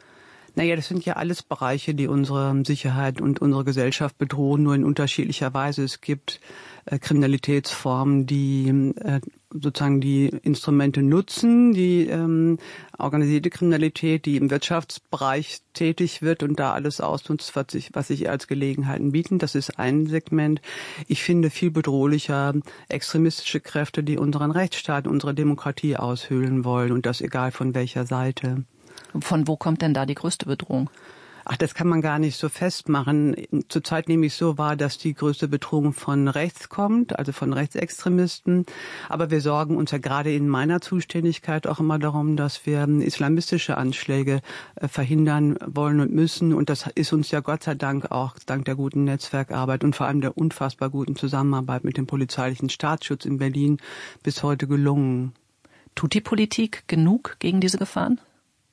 Naja, das sind ja alles Bereiche, die unsere Sicherheit und unsere Gesellschaft bedrohen, nur in unterschiedlicher Weise. Es gibt äh, Kriminalitätsformen, die äh, sozusagen die Instrumente nutzen, die ähm, organisierte Kriminalität, die im Wirtschaftsbereich tätig wird und da alles ausnutzt, was sich, was sich als Gelegenheiten bieten. Das ist ein Segment. Ich finde viel bedrohlicher extremistische Kräfte, die unseren Rechtsstaat, unsere Demokratie aushöhlen wollen, und das egal von welcher Seite. Von wo kommt denn da die größte Bedrohung? Ach, das kann man gar nicht so festmachen. Zurzeit nehme ich so wahr, dass die größte Bedrohung von rechts kommt, also von Rechtsextremisten. Aber wir sorgen uns ja gerade in meiner Zuständigkeit auch immer darum, dass wir islamistische Anschläge verhindern wollen und müssen. Und das ist uns ja Gott sei Dank auch dank der guten Netzwerkarbeit und vor allem der unfassbar guten Zusammenarbeit mit dem polizeilichen Staatsschutz in Berlin bis heute gelungen. Tut die Politik genug gegen diese Gefahren?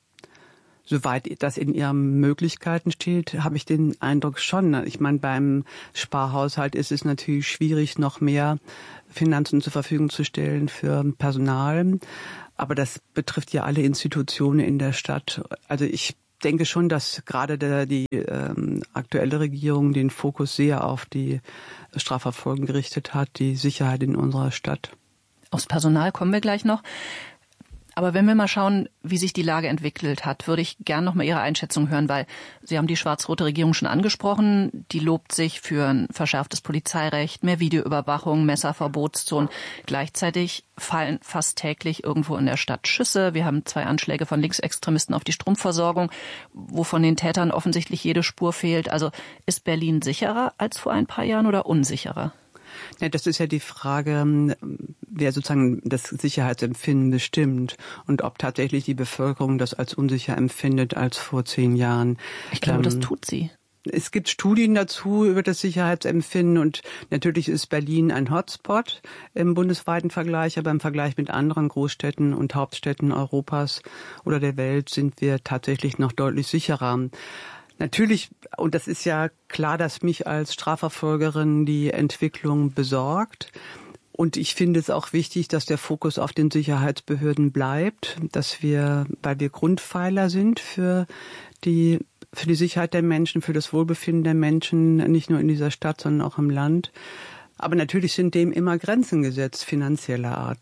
Soweit das in ihren Möglichkeiten steht, habe ich den Eindruck schon. Ich meine, beim Sparhaushalt ist es natürlich schwierig, noch mehr Finanzen zur Verfügung zu stellen für Personal. Aber das betrifft ja alle Institutionen in der Stadt. Also ich denke schon, dass gerade der, die ähm, aktuelle Regierung den Fokus sehr auf die Strafverfolgung gerichtet hat, die Sicherheit in unserer Stadt. Aufs Personal kommen wir gleich noch. Aber wenn wir mal schauen, wie sich die Lage entwickelt hat, würde ich gern noch mal Ihre Einschätzung hören, weil Sie haben die schwarz-rote Regierung schon angesprochen. Die lobt sich für ein verschärftes Polizeirecht, mehr Videoüberwachung, Messerverbotszonen. Gleichzeitig fallen fast täglich irgendwo in der Stadt Schüsse. Wir haben zwei Anschläge von Linksextremisten auf die Stromversorgung, wo von den Tätern offensichtlich jede Spur fehlt. Also ist Berlin sicherer als vor ein paar Jahren oder unsicherer? Ja, das ist ja die Frage, wer sozusagen das Sicherheitsempfinden bestimmt und ob tatsächlich die Bevölkerung das als unsicher empfindet als vor zehn Jahren. Ich glaube, ähm, das tut sie. Es gibt Studien dazu über das Sicherheitsempfinden und natürlich ist Berlin ein Hotspot im bundesweiten Vergleich, aber im Vergleich mit anderen Großstädten und Hauptstädten Europas oder der Welt sind wir tatsächlich noch deutlich sicherer. Natürlich, und das ist ja klar, dass mich als Strafverfolgerin die Entwicklung besorgt. Und ich finde es auch wichtig, dass der Fokus auf den Sicherheitsbehörden bleibt, dass wir, weil wir Grundpfeiler sind für die, für die Sicherheit der Menschen, für das Wohlbefinden der Menschen, nicht nur in dieser Stadt, sondern auch im Land. Aber natürlich sind dem immer Grenzen gesetzt, finanzieller Art.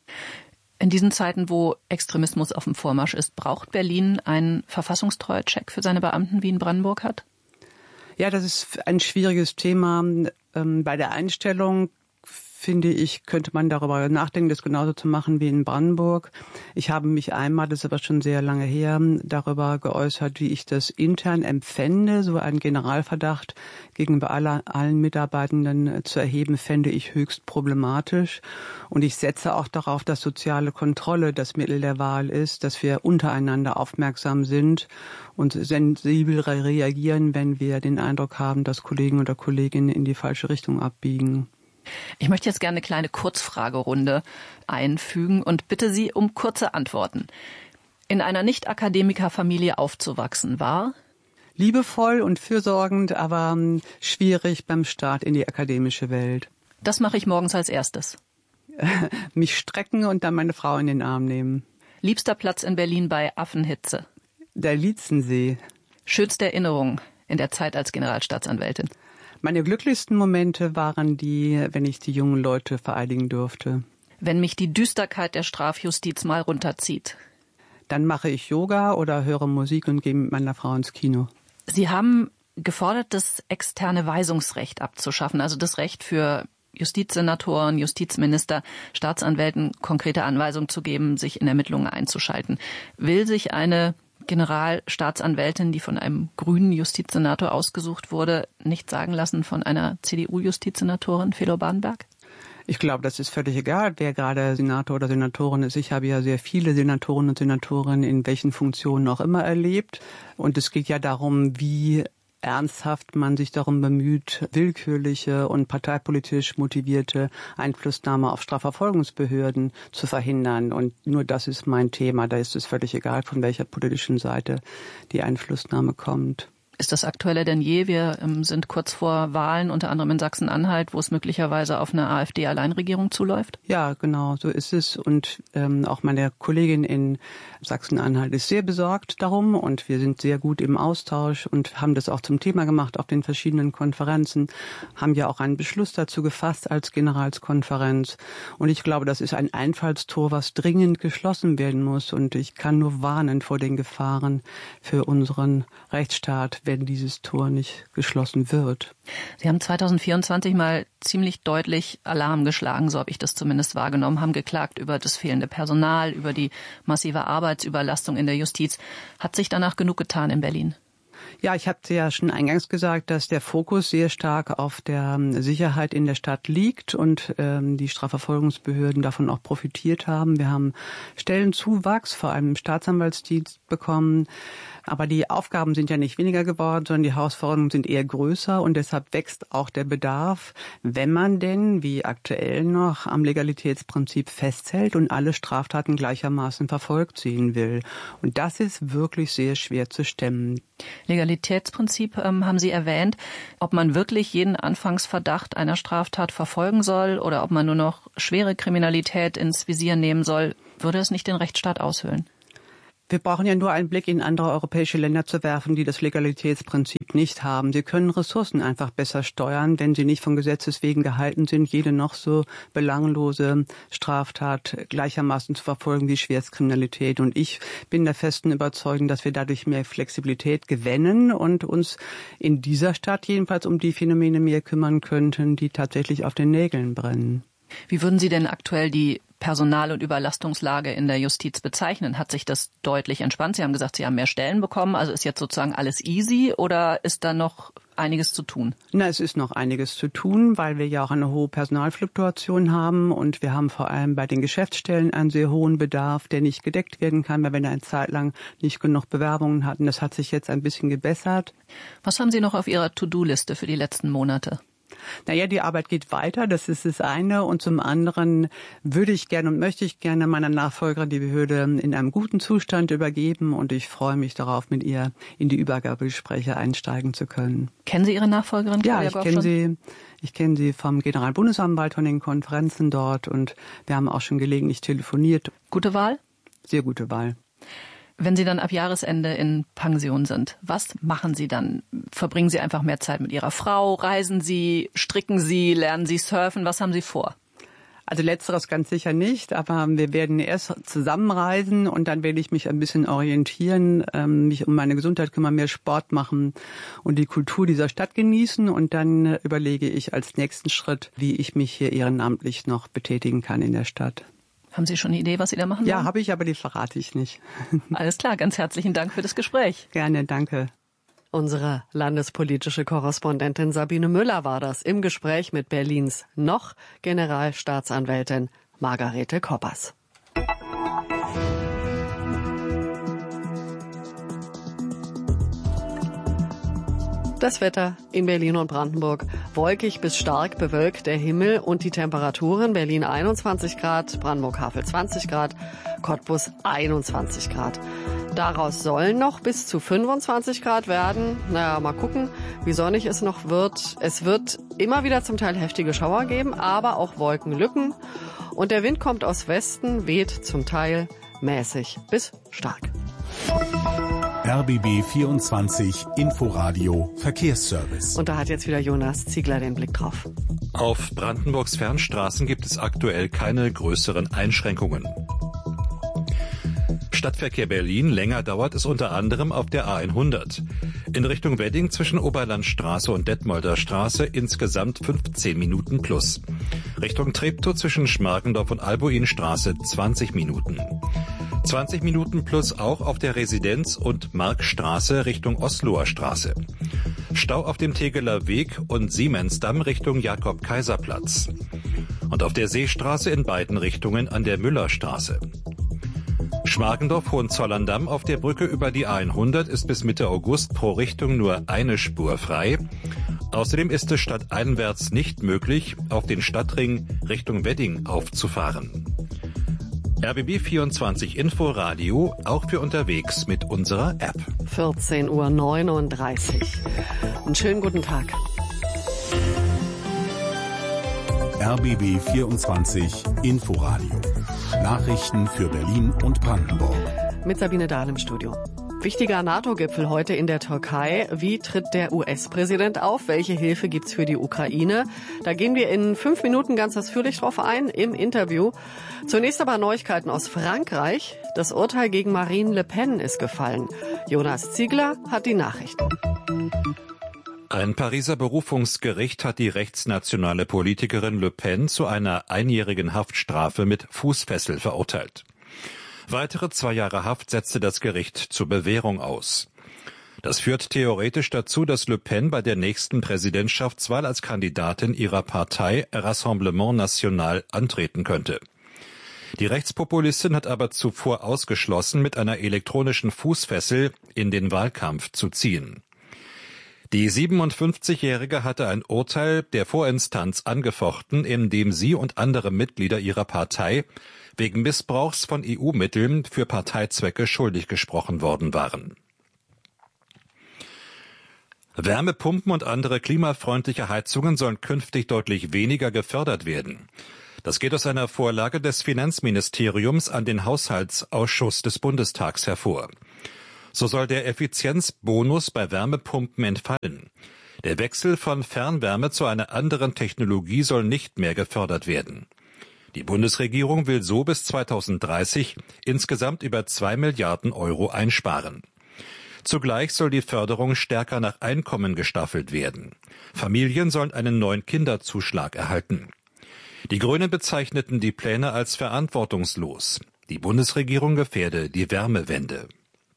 In diesen Zeiten, wo Extremismus auf dem Vormarsch ist, braucht Berlin einen Verfassungstreuecheck für seine Beamten, wie in Brandenburg hat? Ja, das ist ein schwieriges Thema. Ähm, bei der Einstellung, finde ich, könnte man darüber nachdenken, das genauso zu machen wie in Brandenburg. Ich habe mich einmal, das ist aber schon sehr lange her, darüber geäußert, wie ich das intern empfände. So einen Generalverdacht gegenüber aller, allen Mitarbeitenden zu erheben, fände ich höchst problematisch. Und ich setze auch darauf, dass soziale Kontrolle das Mittel der Wahl ist, dass wir untereinander aufmerksam sind und sensibel reagieren, wenn wir den Eindruck haben, dass Kollegen oder Kolleginnen in die falsche Richtung abbiegen. Ich möchte jetzt gerne eine kleine Kurzfragerunde einfügen und bitte Sie um kurze Antworten. In einer Nicht-Akademiker-Familie aufzuwachsen war? Liebevoll und fürsorgend, aber schwierig beim Start in die akademische Welt. Das mache ich morgens als erstes. Mich strecken und dann meine Frau in den Arm nehmen. Liebster Platz in Berlin bei Affenhitze? Der Lietzensee. Schönste Erinnerung in der Zeit als Generalstaatsanwältin? Meine glücklichsten Momente waren die, wenn ich die jungen Leute vereidigen durfte. Wenn mich die Düsterkeit der Strafjustiz mal runterzieht? Dann mache ich Yoga oder höre Musik und gehe mit meiner Frau ins Kino. Sie haben gefordert, das externe Weisungsrecht abzuschaffen, also das Recht für Justizsenatoren, Justizminister, Staatsanwälten konkrete Anweisungen zu geben, sich in Ermittlungen einzuschalten. Will sich eine Generalstaatsanwältin, die von einem grünen Justizsenator ausgesucht wurde, nicht sagen lassen von einer C D U-Justizsenatorin, Fedor Barnberg? Ich glaube, das ist völlig egal, wer gerade Senator oder Senatorin ist. Ich habe ja sehr viele Senatoren und Senatorinnen in welchen Funktionen auch immer erlebt. Und es geht ja darum, wie ernsthaft man sich darum bemüht, willkürliche und parteipolitisch motivierte Einflussnahme auf Strafverfolgungsbehörden zu verhindern. Und nur das ist mein Thema. Da ist es völlig egal, von welcher politischen Seite die Einflussnahme kommt. Ist das aktueller denn je? Wir ähm, sind kurz vor Wahlen, unter anderem in Sachsen-Anhalt, wo es möglicherweise auf eine AfD-Alleinregierung zuläuft? Ja, genau, so ist es. Und ähm, auch meine Kollegin in Sachsen-Anhalt ist sehr besorgt darum und wir sind sehr gut im Austausch und haben das auch zum Thema gemacht auf den verschiedenen Konferenzen, haben ja auch einen Beschluss dazu gefasst als Generalskonferenz. Und ich glaube, das ist ein Einfallstor, was dringend geschlossen werden muss. Und ich kann nur warnen vor den Gefahren für unseren Rechtsstaat, wenn dieses Tor nicht geschlossen wird. Sie haben zwanzig vierundzwanzig mal ziemlich deutlich Alarm geschlagen, so habe ich das zumindest wahrgenommen, haben geklagt über das fehlende Personal, über die massive Arbeitsüberlastung in der Justiz. Hat sich danach genug getan in Berlin? Ja, ich hatte ja schon eingangs gesagt, dass der Fokus sehr stark auf der Sicherheit in der Stadt liegt und ähm, die Strafverfolgungsbehörden davon auch profitiert haben. Wir haben Stellenzuwachs, vor allem im Staatsanwaltsdienst, bekommen. Aber die Aufgaben sind ja nicht weniger geworden, sondern die Herausforderungen sind eher größer und deshalb wächst auch der Bedarf, wenn man denn, wie aktuell noch, am Legalitätsprinzip festhält und alle Straftaten gleichermaßen verfolgt sehen will. Und das ist wirklich sehr schwer zu stemmen. Legalitätsprinzip ähm, haben Sie erwähnt, ob man wirklich jeden Anfangsverdacht einer Straftat verfolgen soll oder ob man nur noch schwere Kriminalität ins Visier nehmen soll, würde es nicht den Rechtsstaat aushöhlen? Wir brauchen ja nur einen Blick in andere europäische Länder zu werfen, die das Legalitätsprinzip nicht haben. Sie können Ressourcen einfach besser steuern, wenn sie nicht von Gesetzes wegen gehalten sind, jede noch so belanglose Straftat gleichermaßen zu verfolgen wie Schwerstkriminalität. Und ich bin der festen Überzeugung, dass wir dadurch mehr Flexibilität gewinnen und uns in dieser Stadt jedenfalls um die Phänomene mehr kümmern könnten, die tatsächlich auf den Nägeln brennen. Wie würden Sie denn aktuell die Personal- und Überlastungslage in der Justiz bezeichnen? Hat sich das deutlich entspannt? Sie haben gesagt, Sie haben mehr Stellen bekommen. Also ist jetzt sozusagen alles easy oder ist da noch einiges zu tun? Na, es ist noch einiges zu tun, weil wir ja auch eine hohe Personalfluktuation haben und wir haben vor allem bei den Geschäftsstellen einen sehr hohen Bedarf, der nicht gedeckt werden kann, weil wir eine Zeit lang nicht genug Bewerbungen hatten. Das hat sich jetzt ein bisschen gebessert. Was haben Sie noch auf Ihrer To-Do-Liste für die letzten Monate? Naja, die Arbeit geht weiter, das ist das eine. Und zum anderen würde ich gerne und möchte ich gerne meiner Nachfolgerin die Behörde in einem guten Zustand übergeben. Und ich freue mich darauf, mit ihr in die Übergabegespräche einsteigen zu können. Kennen Sie Ihre Nachfolgerin? Ja, ich kenne sie. Ich kenne sie vom Generalbundesanwalt, von den Konferenzen dort. Und wir haben auch schon gelegentlich telefoniert. Gute Wahl? Sehr gute Wahl. Wenn Sie dann ab Jahresende in Pension sind, was machen Sie dann? Verbringen Sie einfach mehr Zeit mit Ihrer Frau? Reisen Sie? Stricken Sie? Lernen Sie surfen? Was haben Sie vor? Also letzteres ganz sicher nicht, aber wir werden erst zusammenreisen und dann werde ich mich ein bisschen orientieren, mich um meine Gesundheit kümmern, mehr Sport machen und die Kultur dieser Stadt genießen. Und dann überlege ich als nächsten Schritt, wie ich mich hier ehrenamtlich noch betätigen kann in der Stadt. Haben Sie schon eine Idee, was Sie da machen wollen? Ja, habe ich, aber die verrate ich nicht. Alles klar, ganz herzlichen Dank für das Gespräch. Gerne, danke. Unsere landespolitische Korrespondentin Sabine Müller war das im Gespräch mit Berlins noch Generalstaatsanwältin Margarete Koppers. Das Wetter in Berlin und Brandenburg. Wolkig bis stark bewölkt der Himmel und die Temperaturen. Berlin einundzwanzig Grad, Brandenburg-Havel zwanzig Grad, Cottbus einundzwanzig Grad. Daraus sollen noch bis zu fünfundzwanzig Grad werden. Naja, mal gucken, wie sonnig es noch wird. Es wird immer wieder zum Teil heftige Schauer geben, aber auch Wolkenlücken. Und der Wind kommt aus Westen, weht zum Teil mäßig bis stark. R B B vierundzwanzig Inforadio Verkehrsservice. Und da hat jetzt wieder Jonas Ziegler den Blick drauf. Auf Brandenburgs Fernstraßen gibt es aktuell keine größeren Einschränkungen. Stadtverkehr Berlin, länger dauert es unter anderem auf der A hundert. In Richtung Wedding zwischen Oberlandstraße und Detmolder Straße insgesamt fünfzehn Minuten plus. Richtung Treptow zwischen Schmargendorf und Albuinstraße zwanzig Minuten. zwanzig Minuten plus auch auf der Residenz- und Markstraße Richtung Osloer Straße. Stau auf dem Tegeler Weg und Siemensdamm Richtung Jakob-Kaiser-Platz. Und auf der Seestraße in beiden Richtungen an der Müllerstraße. Schmargendorf-Hohenzollern-Damm auf der Brücke über die A hundert ist bis Mitte August pro Richtung nur eine Spur frei. Außerdem ist es stadteinwärts nicht möglich, auf den Stadtring Richtung Wedding aufzufahren. R B B vierundzwanzig Inforadio, auch für unterwegs mit unserer App. vierzehn Uhr neununddreißig. Einen schönen guten Tag. R B B vierundzwanzig Inforadio. Nachrichten für Berlin und Brandenburg. Mit Sabine Dahl im Studio. Wichtiger NATO-Gipfel heute in der Türkei. Wie tritt der U S-Präsident auf? Welche Hilfe gibt's für die Ukraine? Da gehen wir in fünf Minuten ganz ausführlich drauf ein im Interview. Zunächst aber Neuigkeiten aus Frankreich. Das Urteil gegen Marine Le Pen ist gefallen. Jonas Ziegler hat die Nachrichten. Ein Pariser Berufungsgericht hat die rechtsnationale Politikerin Le Pen zu einer einjährigen Haftstrafe mit Fußfessel verurteilt. Weitere zwei Jahre Haft setzte das Gericht zur Bewährung aus. Das führt theoretisch dazu, dass Le Pen bei der nächsten Präsidentschaftswahl als Kandidatin ihrer Partei Rassemblement National antreten könnte. Die Rechtspopulistin hat aber zuvor ausgeschlossen, mit einer elektronischen Fußfessel in den Wahlkampf zu ziehen. Die siebenundfünfzigjährige hatte ein Urteil der Vorinstanz angefochten, in dem sie und andere Mitglieder ihrer Partei wegen Missbrauchs von E U-Mitteln für Parteizwecke schuldig gesprochen worden waren. Wärmepumpen und andere klimafreundliche Heizungen sollen künftig deutlich weniger gefördert werden. Das geht aus einer Vorlage des Finanzministeriums an den Haushaltsausschuss des Bundestags hervor. So soll der Effizienzbonus bei Wärmepumpen entfallen. Der Wechsel von Fernwärme zu einer anderen Technologie soll nicht mehr gefördert werden. Die Bundesregierung will so bis zweitausenddreißig insgesamt über zwei Milliarden Euro einsparen. Zugleich soll die Förderung stärker nach Einkommen gestaffelt werden. Familien sollen einen neuen Kinderzuschlag erhalten. Die Grünen bezeichneten die Pläne als verantwortungslos. Die Bundesregierung gefährde die Wärmewende.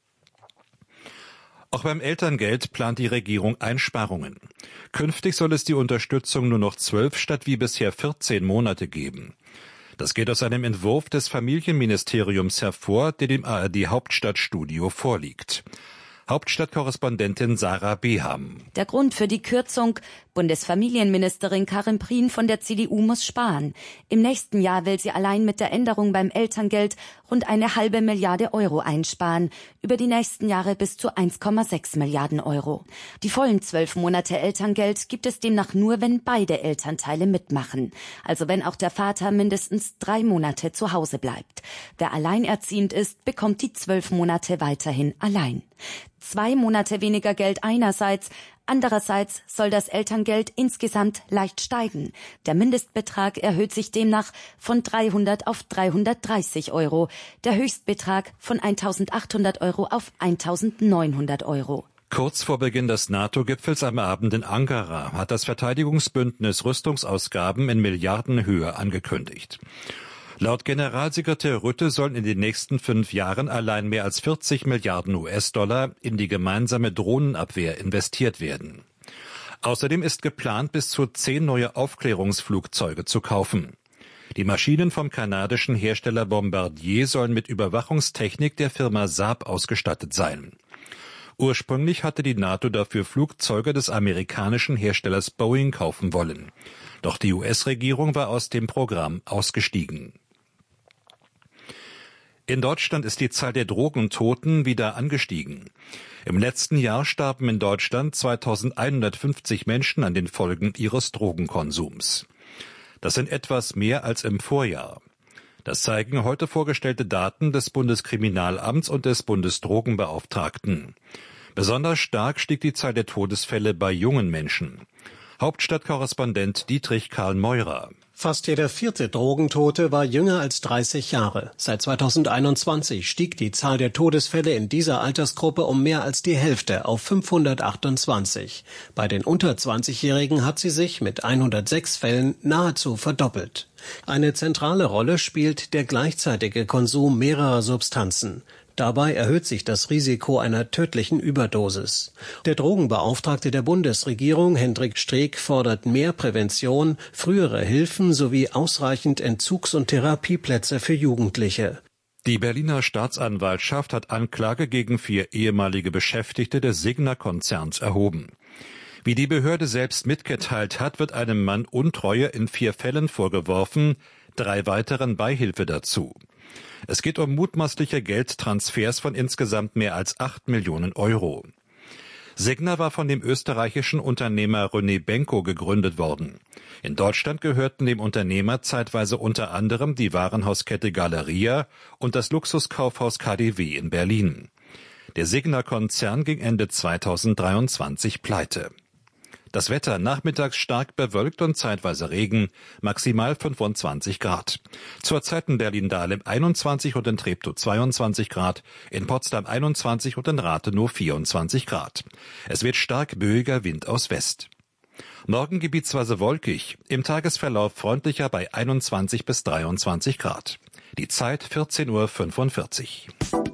Auch beim Elterngeld plant die Regierung Einsparungen. Künftig soll es die Unterstützung nur noch zwölf statt wie bisher vierzehn Monate geben. Das geht aus einem Entwurf des Familienministeriums hervor, der dem A R D-Hauptstadtstudio vorliegt. Hauptstadtkorrespondentin Sarah Beham. Der Grund für die Kürzung: Bundesfamilienministerin Karin Prien von der C D U muss sparen. Im nächsten Jahr will sie allein mit der Änderung beim Elterngeld rund eine halbe Milliarde Euro einsparen, über die nächsten Jahre bis zu eins Komma sechs Milliarden Euro. Die vollen zwölf Monate Elterngeld gibt es demnach nur, wenn beide Elternteile mitmachen, also wenn auch der Vater mindestens drei Monate zu Hause bleibt. Wer alleinerziehend ist, bekommt die zwölf Monate weiterhin allein. Zwei Monate weniger Geld einerseits, andererseits soll das Elterngeld insgesamt leicht steigen. Der Mindestbetrag erhöht sich demnach von dreihundert auf dreihundertdreißig Euro, der Höchstbetrag von eintausendachthundert Euro auf eintausendneunhundert Euro. Kurz vor Beginn des NATO-Gipfels am Abend in Ankara hat das Verteidigungsbündnis Rüstungsausgaben in Milliardenhöhe angekündigt. Laut Generalsekretär Rutte sollen in den nächsten fünf Jahren allein mehr als vierzig Milliarden U S-Dollar in die gemeinsame Drohnenabwehr investiert werden. Außerdem ist geplant, bis zu zehn neue Aufklärungsflugzeuge zu kaufen. Die Maschinen vom kanadischen Hersteller Bombardier sollen mit Überwachungstechnik der Firma Saab ausgestattet sein. Ursprünglich hatte die NATO dafür Flugzeuge des amerikanischen Herstellers Boeing kaufen wollen. Doch die U S-Regierung war aus dem Programm ausgestiegen. In Deutschland ist die Zahl der Drogentoten wieder angestiegen. Im letzten Jahr starben in Deutschland zweitausendeinhundertfünfzig Menschen an den Folgen ihres Drogenkonsums. Das sind etwas mehr als im Vorjahr. Das zeigen heute vorgestellte Daten des Bundeskriminalamts und des Bundesdrogenbeauftragten. Besonders stark stieg die Zahl der Todesfälle bei jungen Menschen. Hauptstadtkorrespondent Dietrich Karl Meurer. Fast jeder vierte Drogentote war jünger als dreißig Jahre. Seit zweitausendeinundzwanzig stieg die Zahl der Todesfälle in dieser Altersgruppe um mehr als die Hälfte auf fünfhundertachtundzwanzig. Bei den unter zwanzigjährigen hat sie sich mit hundertsechs Fällen nahezu verdoppelt. Eine zentrale Rolle spielt der gleichzeitige Konsum mehrerer Substanzen. Dabei erhöht sich das Risiko einer tödlichen Überdosis. Der Drogenbeauftragte der Bundesregierung, Hendrik Streeck, fordert mehr Prävention, frühere Hilfen sowie ausreichend Entzugs- und Therapieplätze für Jugendliche. Die Berliner Staatsanwaltschaft hat Anklage gegen vier ehemalige Beschäftigte des Signa-Konzerns erhoben. Wie die Behörde selbst mitgeteilt hat, wird einem Mann Untreue in vier Fällen vorgeworfen, drei weiteren Beihilfe dazu. Es geht um mutmaßliche Geldtransfers von insgesamt mehr als acht Millionen Euro. Signa war von dem österreichischen Unternehmer René Benko gegründet worden. In Deutschland gehörten dem Unternehmer zeitweise unter anderem die Warenhauskette Galeria und das Luxuskaufhaus K D W in Berlin. Der Signa-Konzern ging Ende zweitausenddreiundzwanzig pleite. Das Wetter nachmittags stark bewölkt und zeitweise Regen, maximal fünfundzwanzig Grad. Zurzeit in Berlin-Dahlem einundzwanzig und in Treptow zweiundzwanzig Grad, in Potsdam einundzwanzig und in Rathenow vierundzwanzig Grad. Es wird stark böiger Wind aus West. Morgen gebietsweise wolkig, im Tagesverlauf freundlicher bei einundzwanzig bis dreiundzwanzig Grad. Die Zeit vierzehn Uhr fünfundvierzig.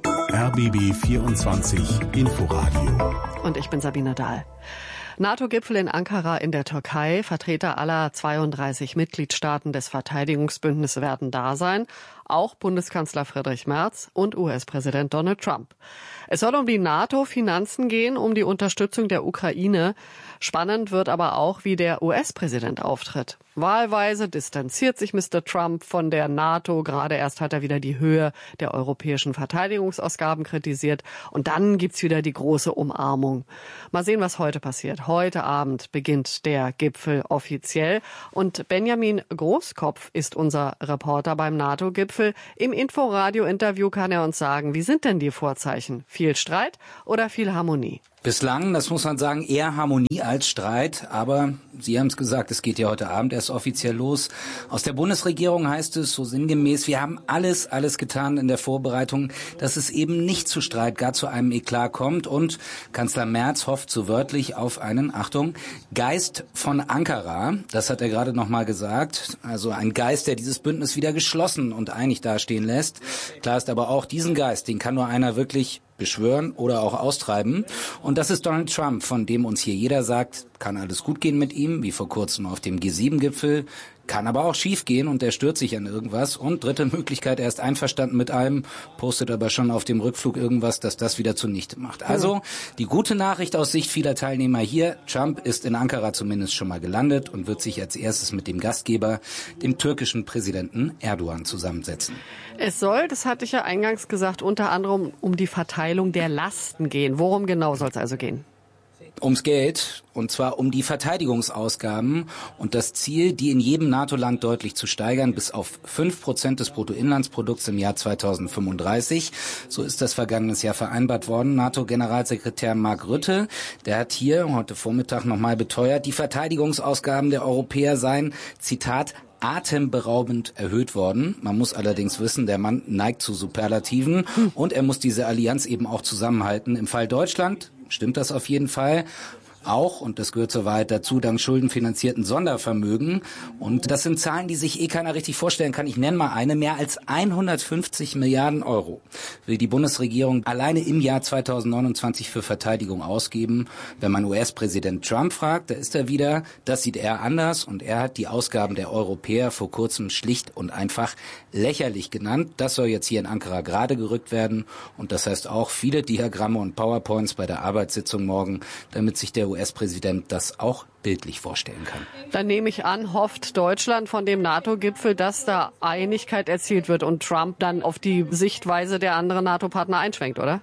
R B B vierundzwanzig Inforadio. Und ich bin Sabine Dahl. NATO-Gipfel in Ankara in der Türkei. Vertreter aller zweiunddreißig Mitgliedstaaten des Verteidigungsbündnisses werden da sein. Auch Bundeskanzler Friedrich Merz und U S-Präsident Donald Trump. Es soll um die NATO-Finanzen gehen, um die Unterstützung der Ukraine. Spannend wird aber auch, wie der U S-Präsident auftritt. Wahlweise distanziert sich Mister Trump von der NATO. Gerade erst hat er wieder die Höhe der europäischen Verteidigungsausgaben kritisiert. Und dann gibt's wieder die große Umarmung. Mal sehen, was heute passiert. Heute Abend beginnt der Gipfel offiziell. Und Benjamin Großkopf ist unser Reporter beim NATO-Gipfel. Im Inforadio-Interview kann er uns sagen, wie sind denn die Vorzeichen? Viel Streit oder viel Harmonie? Bislang, das muss man sagen, eher Harmonie als Streit. Aber Sie haben es gesagt, es geht ja heute Abend erst offiziell los. Aus der Bundesregierung heißt es so sinngemäß, wir haben alles, alles getan in der Vorbereitung, dass es eben nicht zu Streit, gar zu einem Eklat kommt. Und Kanzler Merz hofft so wörtlich auf einen, Achtung, Geist von Ankara. Das hat er gerade noch mal gesagt. Also ein Geist, der dieses Bündnis wieder geschlossen und einig dastehen lässt. Klar ist aber auch, diesen Geist, den kann nur einer wirklich beschwören oder auch austreiben. Und das ist Donald Trump, von dem uns hier jeder sagt, kann alles gut gehen mit ihm, wie vor kurzem auf dem G sieben Gipfel, kann aber auch schief gehen und er stört sich an irgendwas. Und dritte Möglichkeit, er ist einverstanden mit allem, postet aber schon auf dem Rückflug irgendwas, dass das wieder zunichte macht. Also die gute Nachricht aus Sicht vieler Teilnehmer hier, Trump ist in Ankara zumindest schon mal gelandet und wird sich als erstes mit dem Gastgeber, dem türkischen Präsidenten Erdogan, zusammensetzen. Es soll, das hatte ich ja eingangs gesagt, unter anderem um die Verteilung der Lasten gehen. Worum genau soll es also gehen? Ums Geld, und zwar um die Verteidigungsausgaben und das Ziel, die in jedem NATO-Land deutlich zu steigern, bis auf fünf Prozent des Bruttoinlandsprodukts im Jahr zweitausendfünfunddreißig. So ist das vergangenes Jahr vereinbart worden. NATO-Generalsekretär Mark Rutte, der hat hier heute Vormittag nochmal beteuert, die Verteidigungsausgaben der Europäer seien, Zitat, atemberaubend erhöht worden. Man muss allerdings wissen, der Mann neigt zu Superlativen und er muss diese Allianz eben auch zusammenhalten. Im Fall Deutschland stimmt das auf jeden Fall. Auch, und das gehört zur Wahrheit dazu, dank schuldenfinanzierten Sondervermögen. Und das sind Zahlen, die sich eh keiner richtig vorstellen kann. Ich nenne mal eine. Mehr als hundertfünfzig Milliarden Euro will die Bundesregierung alleine im Jahr zweitausendneunundzwanzig für Verteidigung ausgeben. Wenn man U S-Präsident Trump fragt, da ist er wieder, das sieht er anders. Und er hat die Ausgaben der Europäer vor kurzem schlicht und einfach lächerlich genannt. Das soll jetzt hier in Ankara gerade gerückt werden. Und das heißt auch viele Diagramme und PowerPoints bei der Arbeitssitzung morgen, damit sich der U S-Präsident das auch bildlich vorstellen kann. Dann nehme ich an, hofft Deutschland von dem NATO-Gipfel, dass da Einigkeit erzielt wird und Trump dann auf die Sichtweise der anderen NATO-Partner einschwenkt, oder?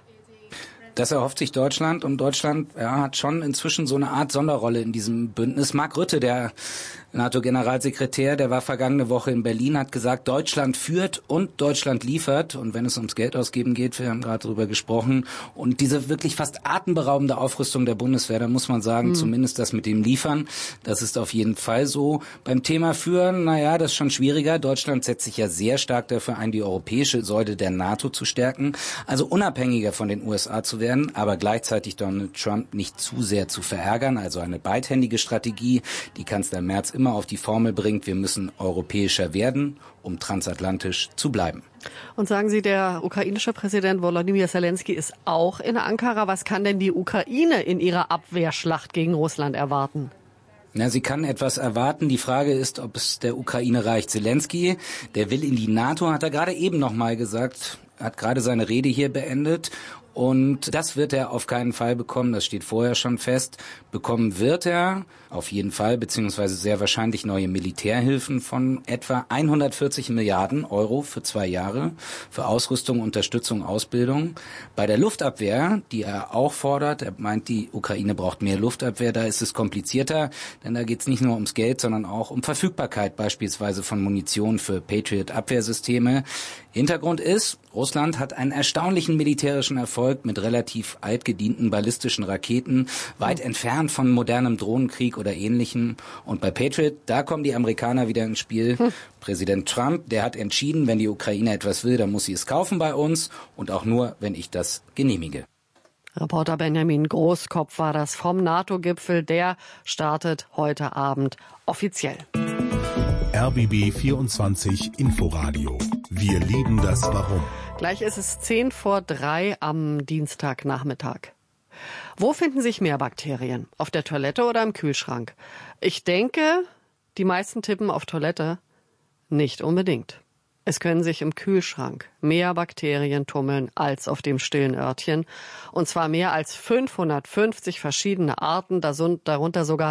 Das erhofft sich Deutschland und Deutschland ja, hat schon inzwischen so eine Art Sonderrolle in diesem Bündnis. Mark Rutte, der NATO-Generalsekretär, der war vergangene Woche in Berlin, hat gesagt, Deutschland führt und Deutschland liefert. Und wenn es ums Geld ausgeben geht, wir haben gerade darüber gesprochen, und diese wirklich fast atemberaubende Aufrüstung der Bundeswehr, da muss man sagen, mhm. zumindest das mit dem Liefern, das ist auf jeden Fall so. Beim Thema Führen, naja, das ist schon schwieriger. Deutschland setzt sich ja sehr stark dafür ein, die europäische Säule der NATO zu stärken, also unabhängiger von den U S A zu werden, aber gleichzeitig Donald Trump nicht zu sehr zu verärgern. Also eine beidhändige Strategie, die Kanzler Merz immer auf die Formel bringt, wir müssen europäischer werden, um transatlantisch zu bleiben. Und sagen Sie, der ukrainische Präsident Volodymyr Zelensky ist auch in Ankara. Was kann denn die Ukraine in ihrer Abwehrschlacht gegen Russland erwarten? Na, sie kann etwas erwarten. Die Frage ist, ob es der Ukraine reicht. Zelensky, der will in die NATO, hat er gerade eben noch mal gesagt, hat gerade seine Rede hier beendet. Und das wird er auf keinen Fall bekommen, das steht vorher schon fest. Bekommen wird er auf jeden Fall, beziehungsweise sehr wahrscheinlich neue Militärhilfen von etwa hundertvierzig Milliarden Euro für zwei Jahre für Ausrüstung, Unterstützung, Ausbildung. Bei der Luftabwehr, die er auch fordert, er meint, die Ukraine braucht mehr Luftabwehr, da ist es komplizierter, denn da geht es nicht nur ums Geld, sondern auch um Verfügbarkeit beispielsweise von Munition für Patriot-Abwehrsysteme. Hintergrund ist, Russland hat einen erstaunlichen militärischen Erfolg mit relativ altgedienten ballistischen Raketen, weit entfernt von modernem Drohnenkrieg oder Ähnlichem. Und bei Patriot, da kommen die Amerikaner wieder ins Spiel. Hm. Präsident Trump, der hat entschieden, wenn die Ukraine etwas will, dann muss sie es kaufen bei uns und auch nur, wenn ich das genehmige. Reporter Benjamin Großkopf war das vom NATO-Gipfel. Der startet heute Abend offiziell. R B B vierundzwanzig Inforadio. Wir lieben das Warum. Gleich ist es zehn vor drei am Dienstagnachmittag. Wo finden sich mehr Bakterien? Auf der Toilette oder im Kühlschrank? Ich denke, die meisten tippen auf Toilette. Nicht unbedingt. Es können sich im Kühlschrank mehr Bakterien tummeln als auf dem stillen Örtchen. Und zwar mehr als fünfhundertfünfzig verschiedene Arten, darunter sogar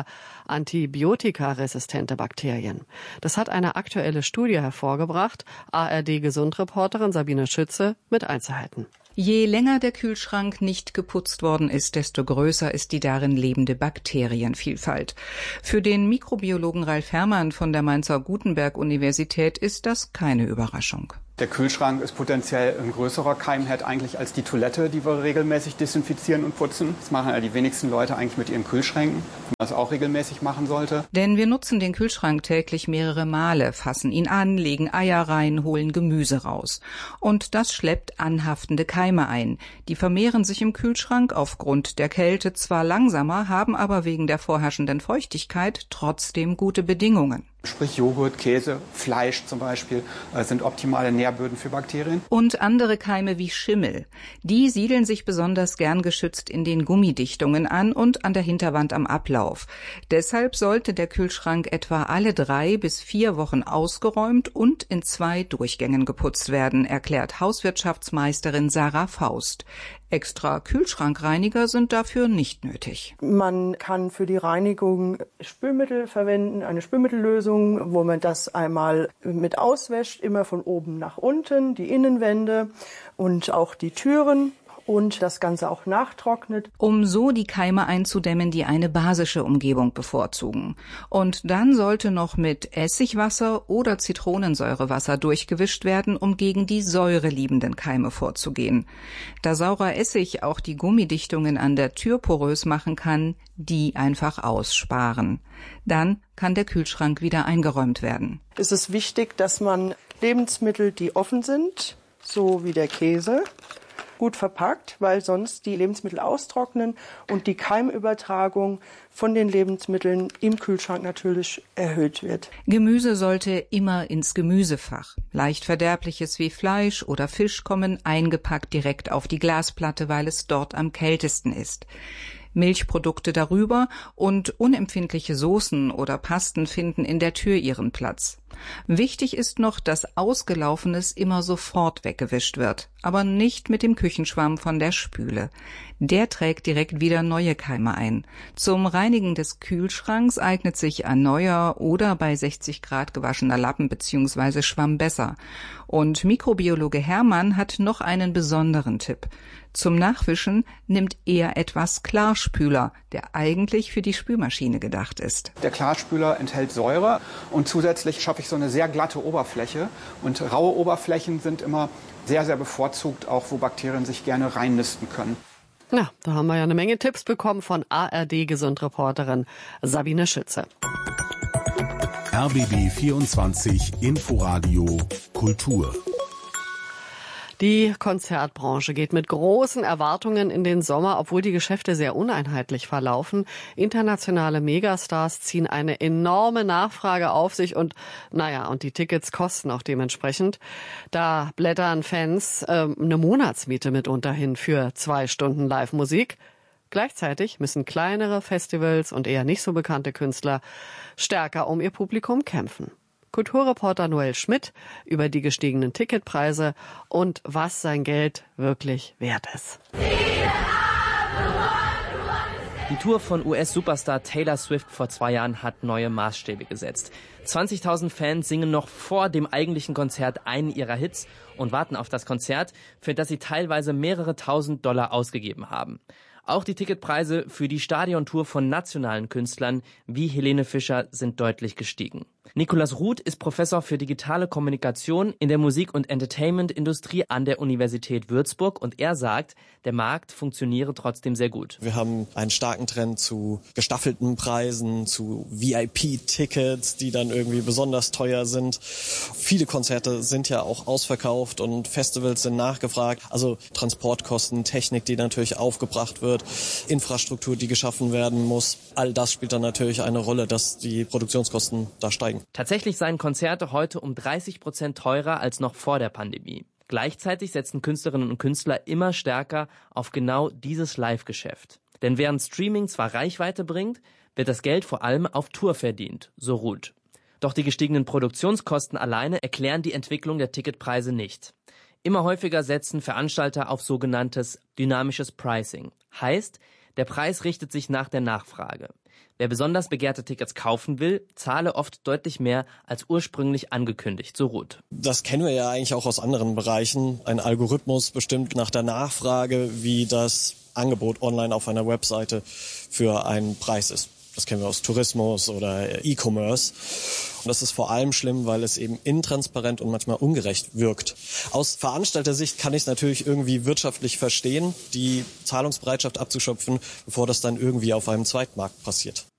antibiotikaresistente Bakterien. Das hat eine aktuelle Studie hervorgebracht. A R D-Gesundreporterin Sabine Schütze mit Einzelheiten. Je länger der Kühlschrank nicht geputzt worden ist, desto größer ist die darin lebende Bakterienvielfalt. Für den Mikrobiologen Ralf Herrmann von der Mainzer Gutenberg-Universität ist das keine Überraschung. Der Kühlschrank ist potenziell ein größerer Keimherd eigentlich als die Toilette, die wir regelmäßig desinfizieren und putzen. Das machen ja die wenigsten Leute eigentlich mit ihren Kühlschränken, wenn man das auch regelmäßig machen sollte. Denn wir nutzen den Kühlschrank täglich mehrere Male, fassen ihn an, legen Eier rein, holen Gemüse raus. Und das schleppt anhaftende Keime ein. Die vermehren sich im Kühlschrank aufgrund der Kälte zwar langsamer, haben aber wegen der vorherrschenden Feuchtigkeit trotzdem gute Bedingungen. Sprich Joghurt, Käse, Fleisch zum Beispiel äh, sind optimale Nährböden für Bakterien. Und andere Keime wie Schimmel. Die siedeln sich besonders gern geschützt in den Gummidichtungen an und an der Hinterwand am Ablauf. Deshalb sollte der Kühlschrank etwa alle drei bis vier Wochen ausgeräumt und in zwei Durchgängen geputzt werden, erklärt Hauswirtschaftsmeisterin Sarah Faust. Extra Kühlschrankreiniger sind dafür nicht nötig. Man kann für die Reinigung Spülmittel verwenden, eine Spülmittellösung, wo man das einmal mit auswäscht, immer von oben nach unten, die Innenwände und auch die Türen. Und das Ganze auch nachtrocknet. Um so die Keime einzudämmen, die eine basische Umgebung bevorzugen. Und dann sollte noch mit Essigwasser oder Zitronensäurewasser durchgewischt werden, um gegen die säureliebenden Keime vorzugehen. Da saurer Essig auch die Gummidichtungen an der Tür porös machen kann, die einfach aussparen. Dann kann der Kühlschrank wieder eingeräumt werden. Es ist wichtig, dass man Lebensmittel, die offen sind, so wie der Käse, gut verpackt, weil sonst die Lebensmittel austrocknen und die Keimübertragung von den Lebensmitteln im Kühlschrank natürlich erhöht wird. Gemüse sollte immer ins Gemüsefach. Leicht Verderbliches wie Fleisch oder Fisch kommen eingepackt direkt auf die Glasplatte, weil es dort am kältesten ist. Milchprodukte darüber und unempfindliche Soßen oder Pasten finden in der Tür ihren Platz. Wichtig ist noch, dass Ausgelaufenes immer sofort weggewischt wird, aber nicht mit dem Küchenschwamm von der Spüle. Der trägt direkt wieder neue Keime ein. Zum Reinigen des Kühlschranks eignet sich ein neuer oder bei sechzig Grad gewaschener Lappen bzw. Schwamm besser. Und Mikrobiologe Herrmann hat noch einen besonderen Tipp. Zum Nachwischen nimmt er etwas Klarspüler, der eigentlich für die Spülmaschine gedacht ist. Der Klarspüler enthält Säure und zusätzlich schaffe ich so eine sehr glatte Oberfläche. Und raue Oberflächen sind immer sehr, sehr bevorzugt, auch wo Bakterien sich gerne reinnisten können. Na, da haben wir ja eine Menge Tipps bekommen von A R D-Gesundreporterin Sabine Schütze. R B B vierundzwanzig Inforadio Kultur. Die Konzertbranche geht mit großen Erwartungen in den Sommer, obwohl die Geschäfte sehr uneinheitlich verlaufen. Internationale Megastars ziehen eine enorme Nachfrage auf sich und, naja, und die Tickets kosten auch dementsprechend. Da blättern Fans äh, eine Monatsmiete mitunter hin für zwei Stunden Live-Musik. Gleichzeitig müssen kleinere Festivals und eher nicht so bekannte Künstler stärker um ihr Publikum kämpfen. Kulturreporter Noel Schmidt über die gestiegenen Ticketpreise und was sein Geld wirklich wert ist. Die Tour von U S-Superstar Taylor Swift vor zwei Jahren hat neue Maßstäbe gesetzt. zwanzigtausend Fans singen noch vor dem eigentlichen Konzert einen ihrer Hits und warten auf das Konzert, für das sie teilweise mehrere tausend Dollar ausgegeben haben. Auch die Ticketpreise für die Stadiontour von nationalen Künstlern wie Helene Fischer sind deutlich gestiegen. Nikolaus Ruth ist Professor für digitale Kommunikation in der Musik- und Entertainment-Industrie an der Universität Würzburg und er sagt, der Markt funktioniere trotzdem sehr gut. Wir haben einen starken Trend zu gestaffelten Preisen, zu V I P-Tickets, die dann irgendwie besonders teuer sind. Viele Konzerte sind ja auch ausverkauft und Festivals sind nachgefragt. Also Transportkosten, Technik, die natürlich aufgebracht wird, Infrastruktur, die geschaffen werden muss. All das spielt dann natürlich eine Rolle, dass die Produktionskosten da steigen. Tatsächlich seien Konzerte heute um dreißig Prozent teurer als noch vor der Pandemie. Gleichzeitig setzen Künstlerinnen und Künstler immer stärker auf genau dieses Live-Geschäft. Denn während Streaming zwar Reichweite bringt, wird das Geld vor allem auf Tour verdient, so Ruth. Doch die gestiegenen Produktionskosten alleine erklären die Entwicklung der Ticketpreise nicht. Immer häufiger setzen Veranstalter auf sogenanntes dynamisches Pricing. Heißt, der Preis richtet sich nach der Nachfrage. Wer besonders begehrte Tickets kaufen will, zahle oft deutlich mehr als ursprünglich angekündigt, so Ruth. Das kennen wir ja eigentlich auch aus anderen Bereichen. Ein Algorithmus bestimmt nach der Nachfrage, wie das Angebot online auf einer Webseite für einen Preis ist. Das kennen wir aus Tourismus oder E-Commerce. Und das ist vor allem schlimm, weil es eben intransparent und manchmal ungerecht wirkt. Aus Veranstaltersicht kann ich es natürlich irgendwie wirtschaftlich verstehen, die Zahlungsbereitschaft abzuschöpfen, bevor das dann irgendwie auf einem Zweitmarkt passiert.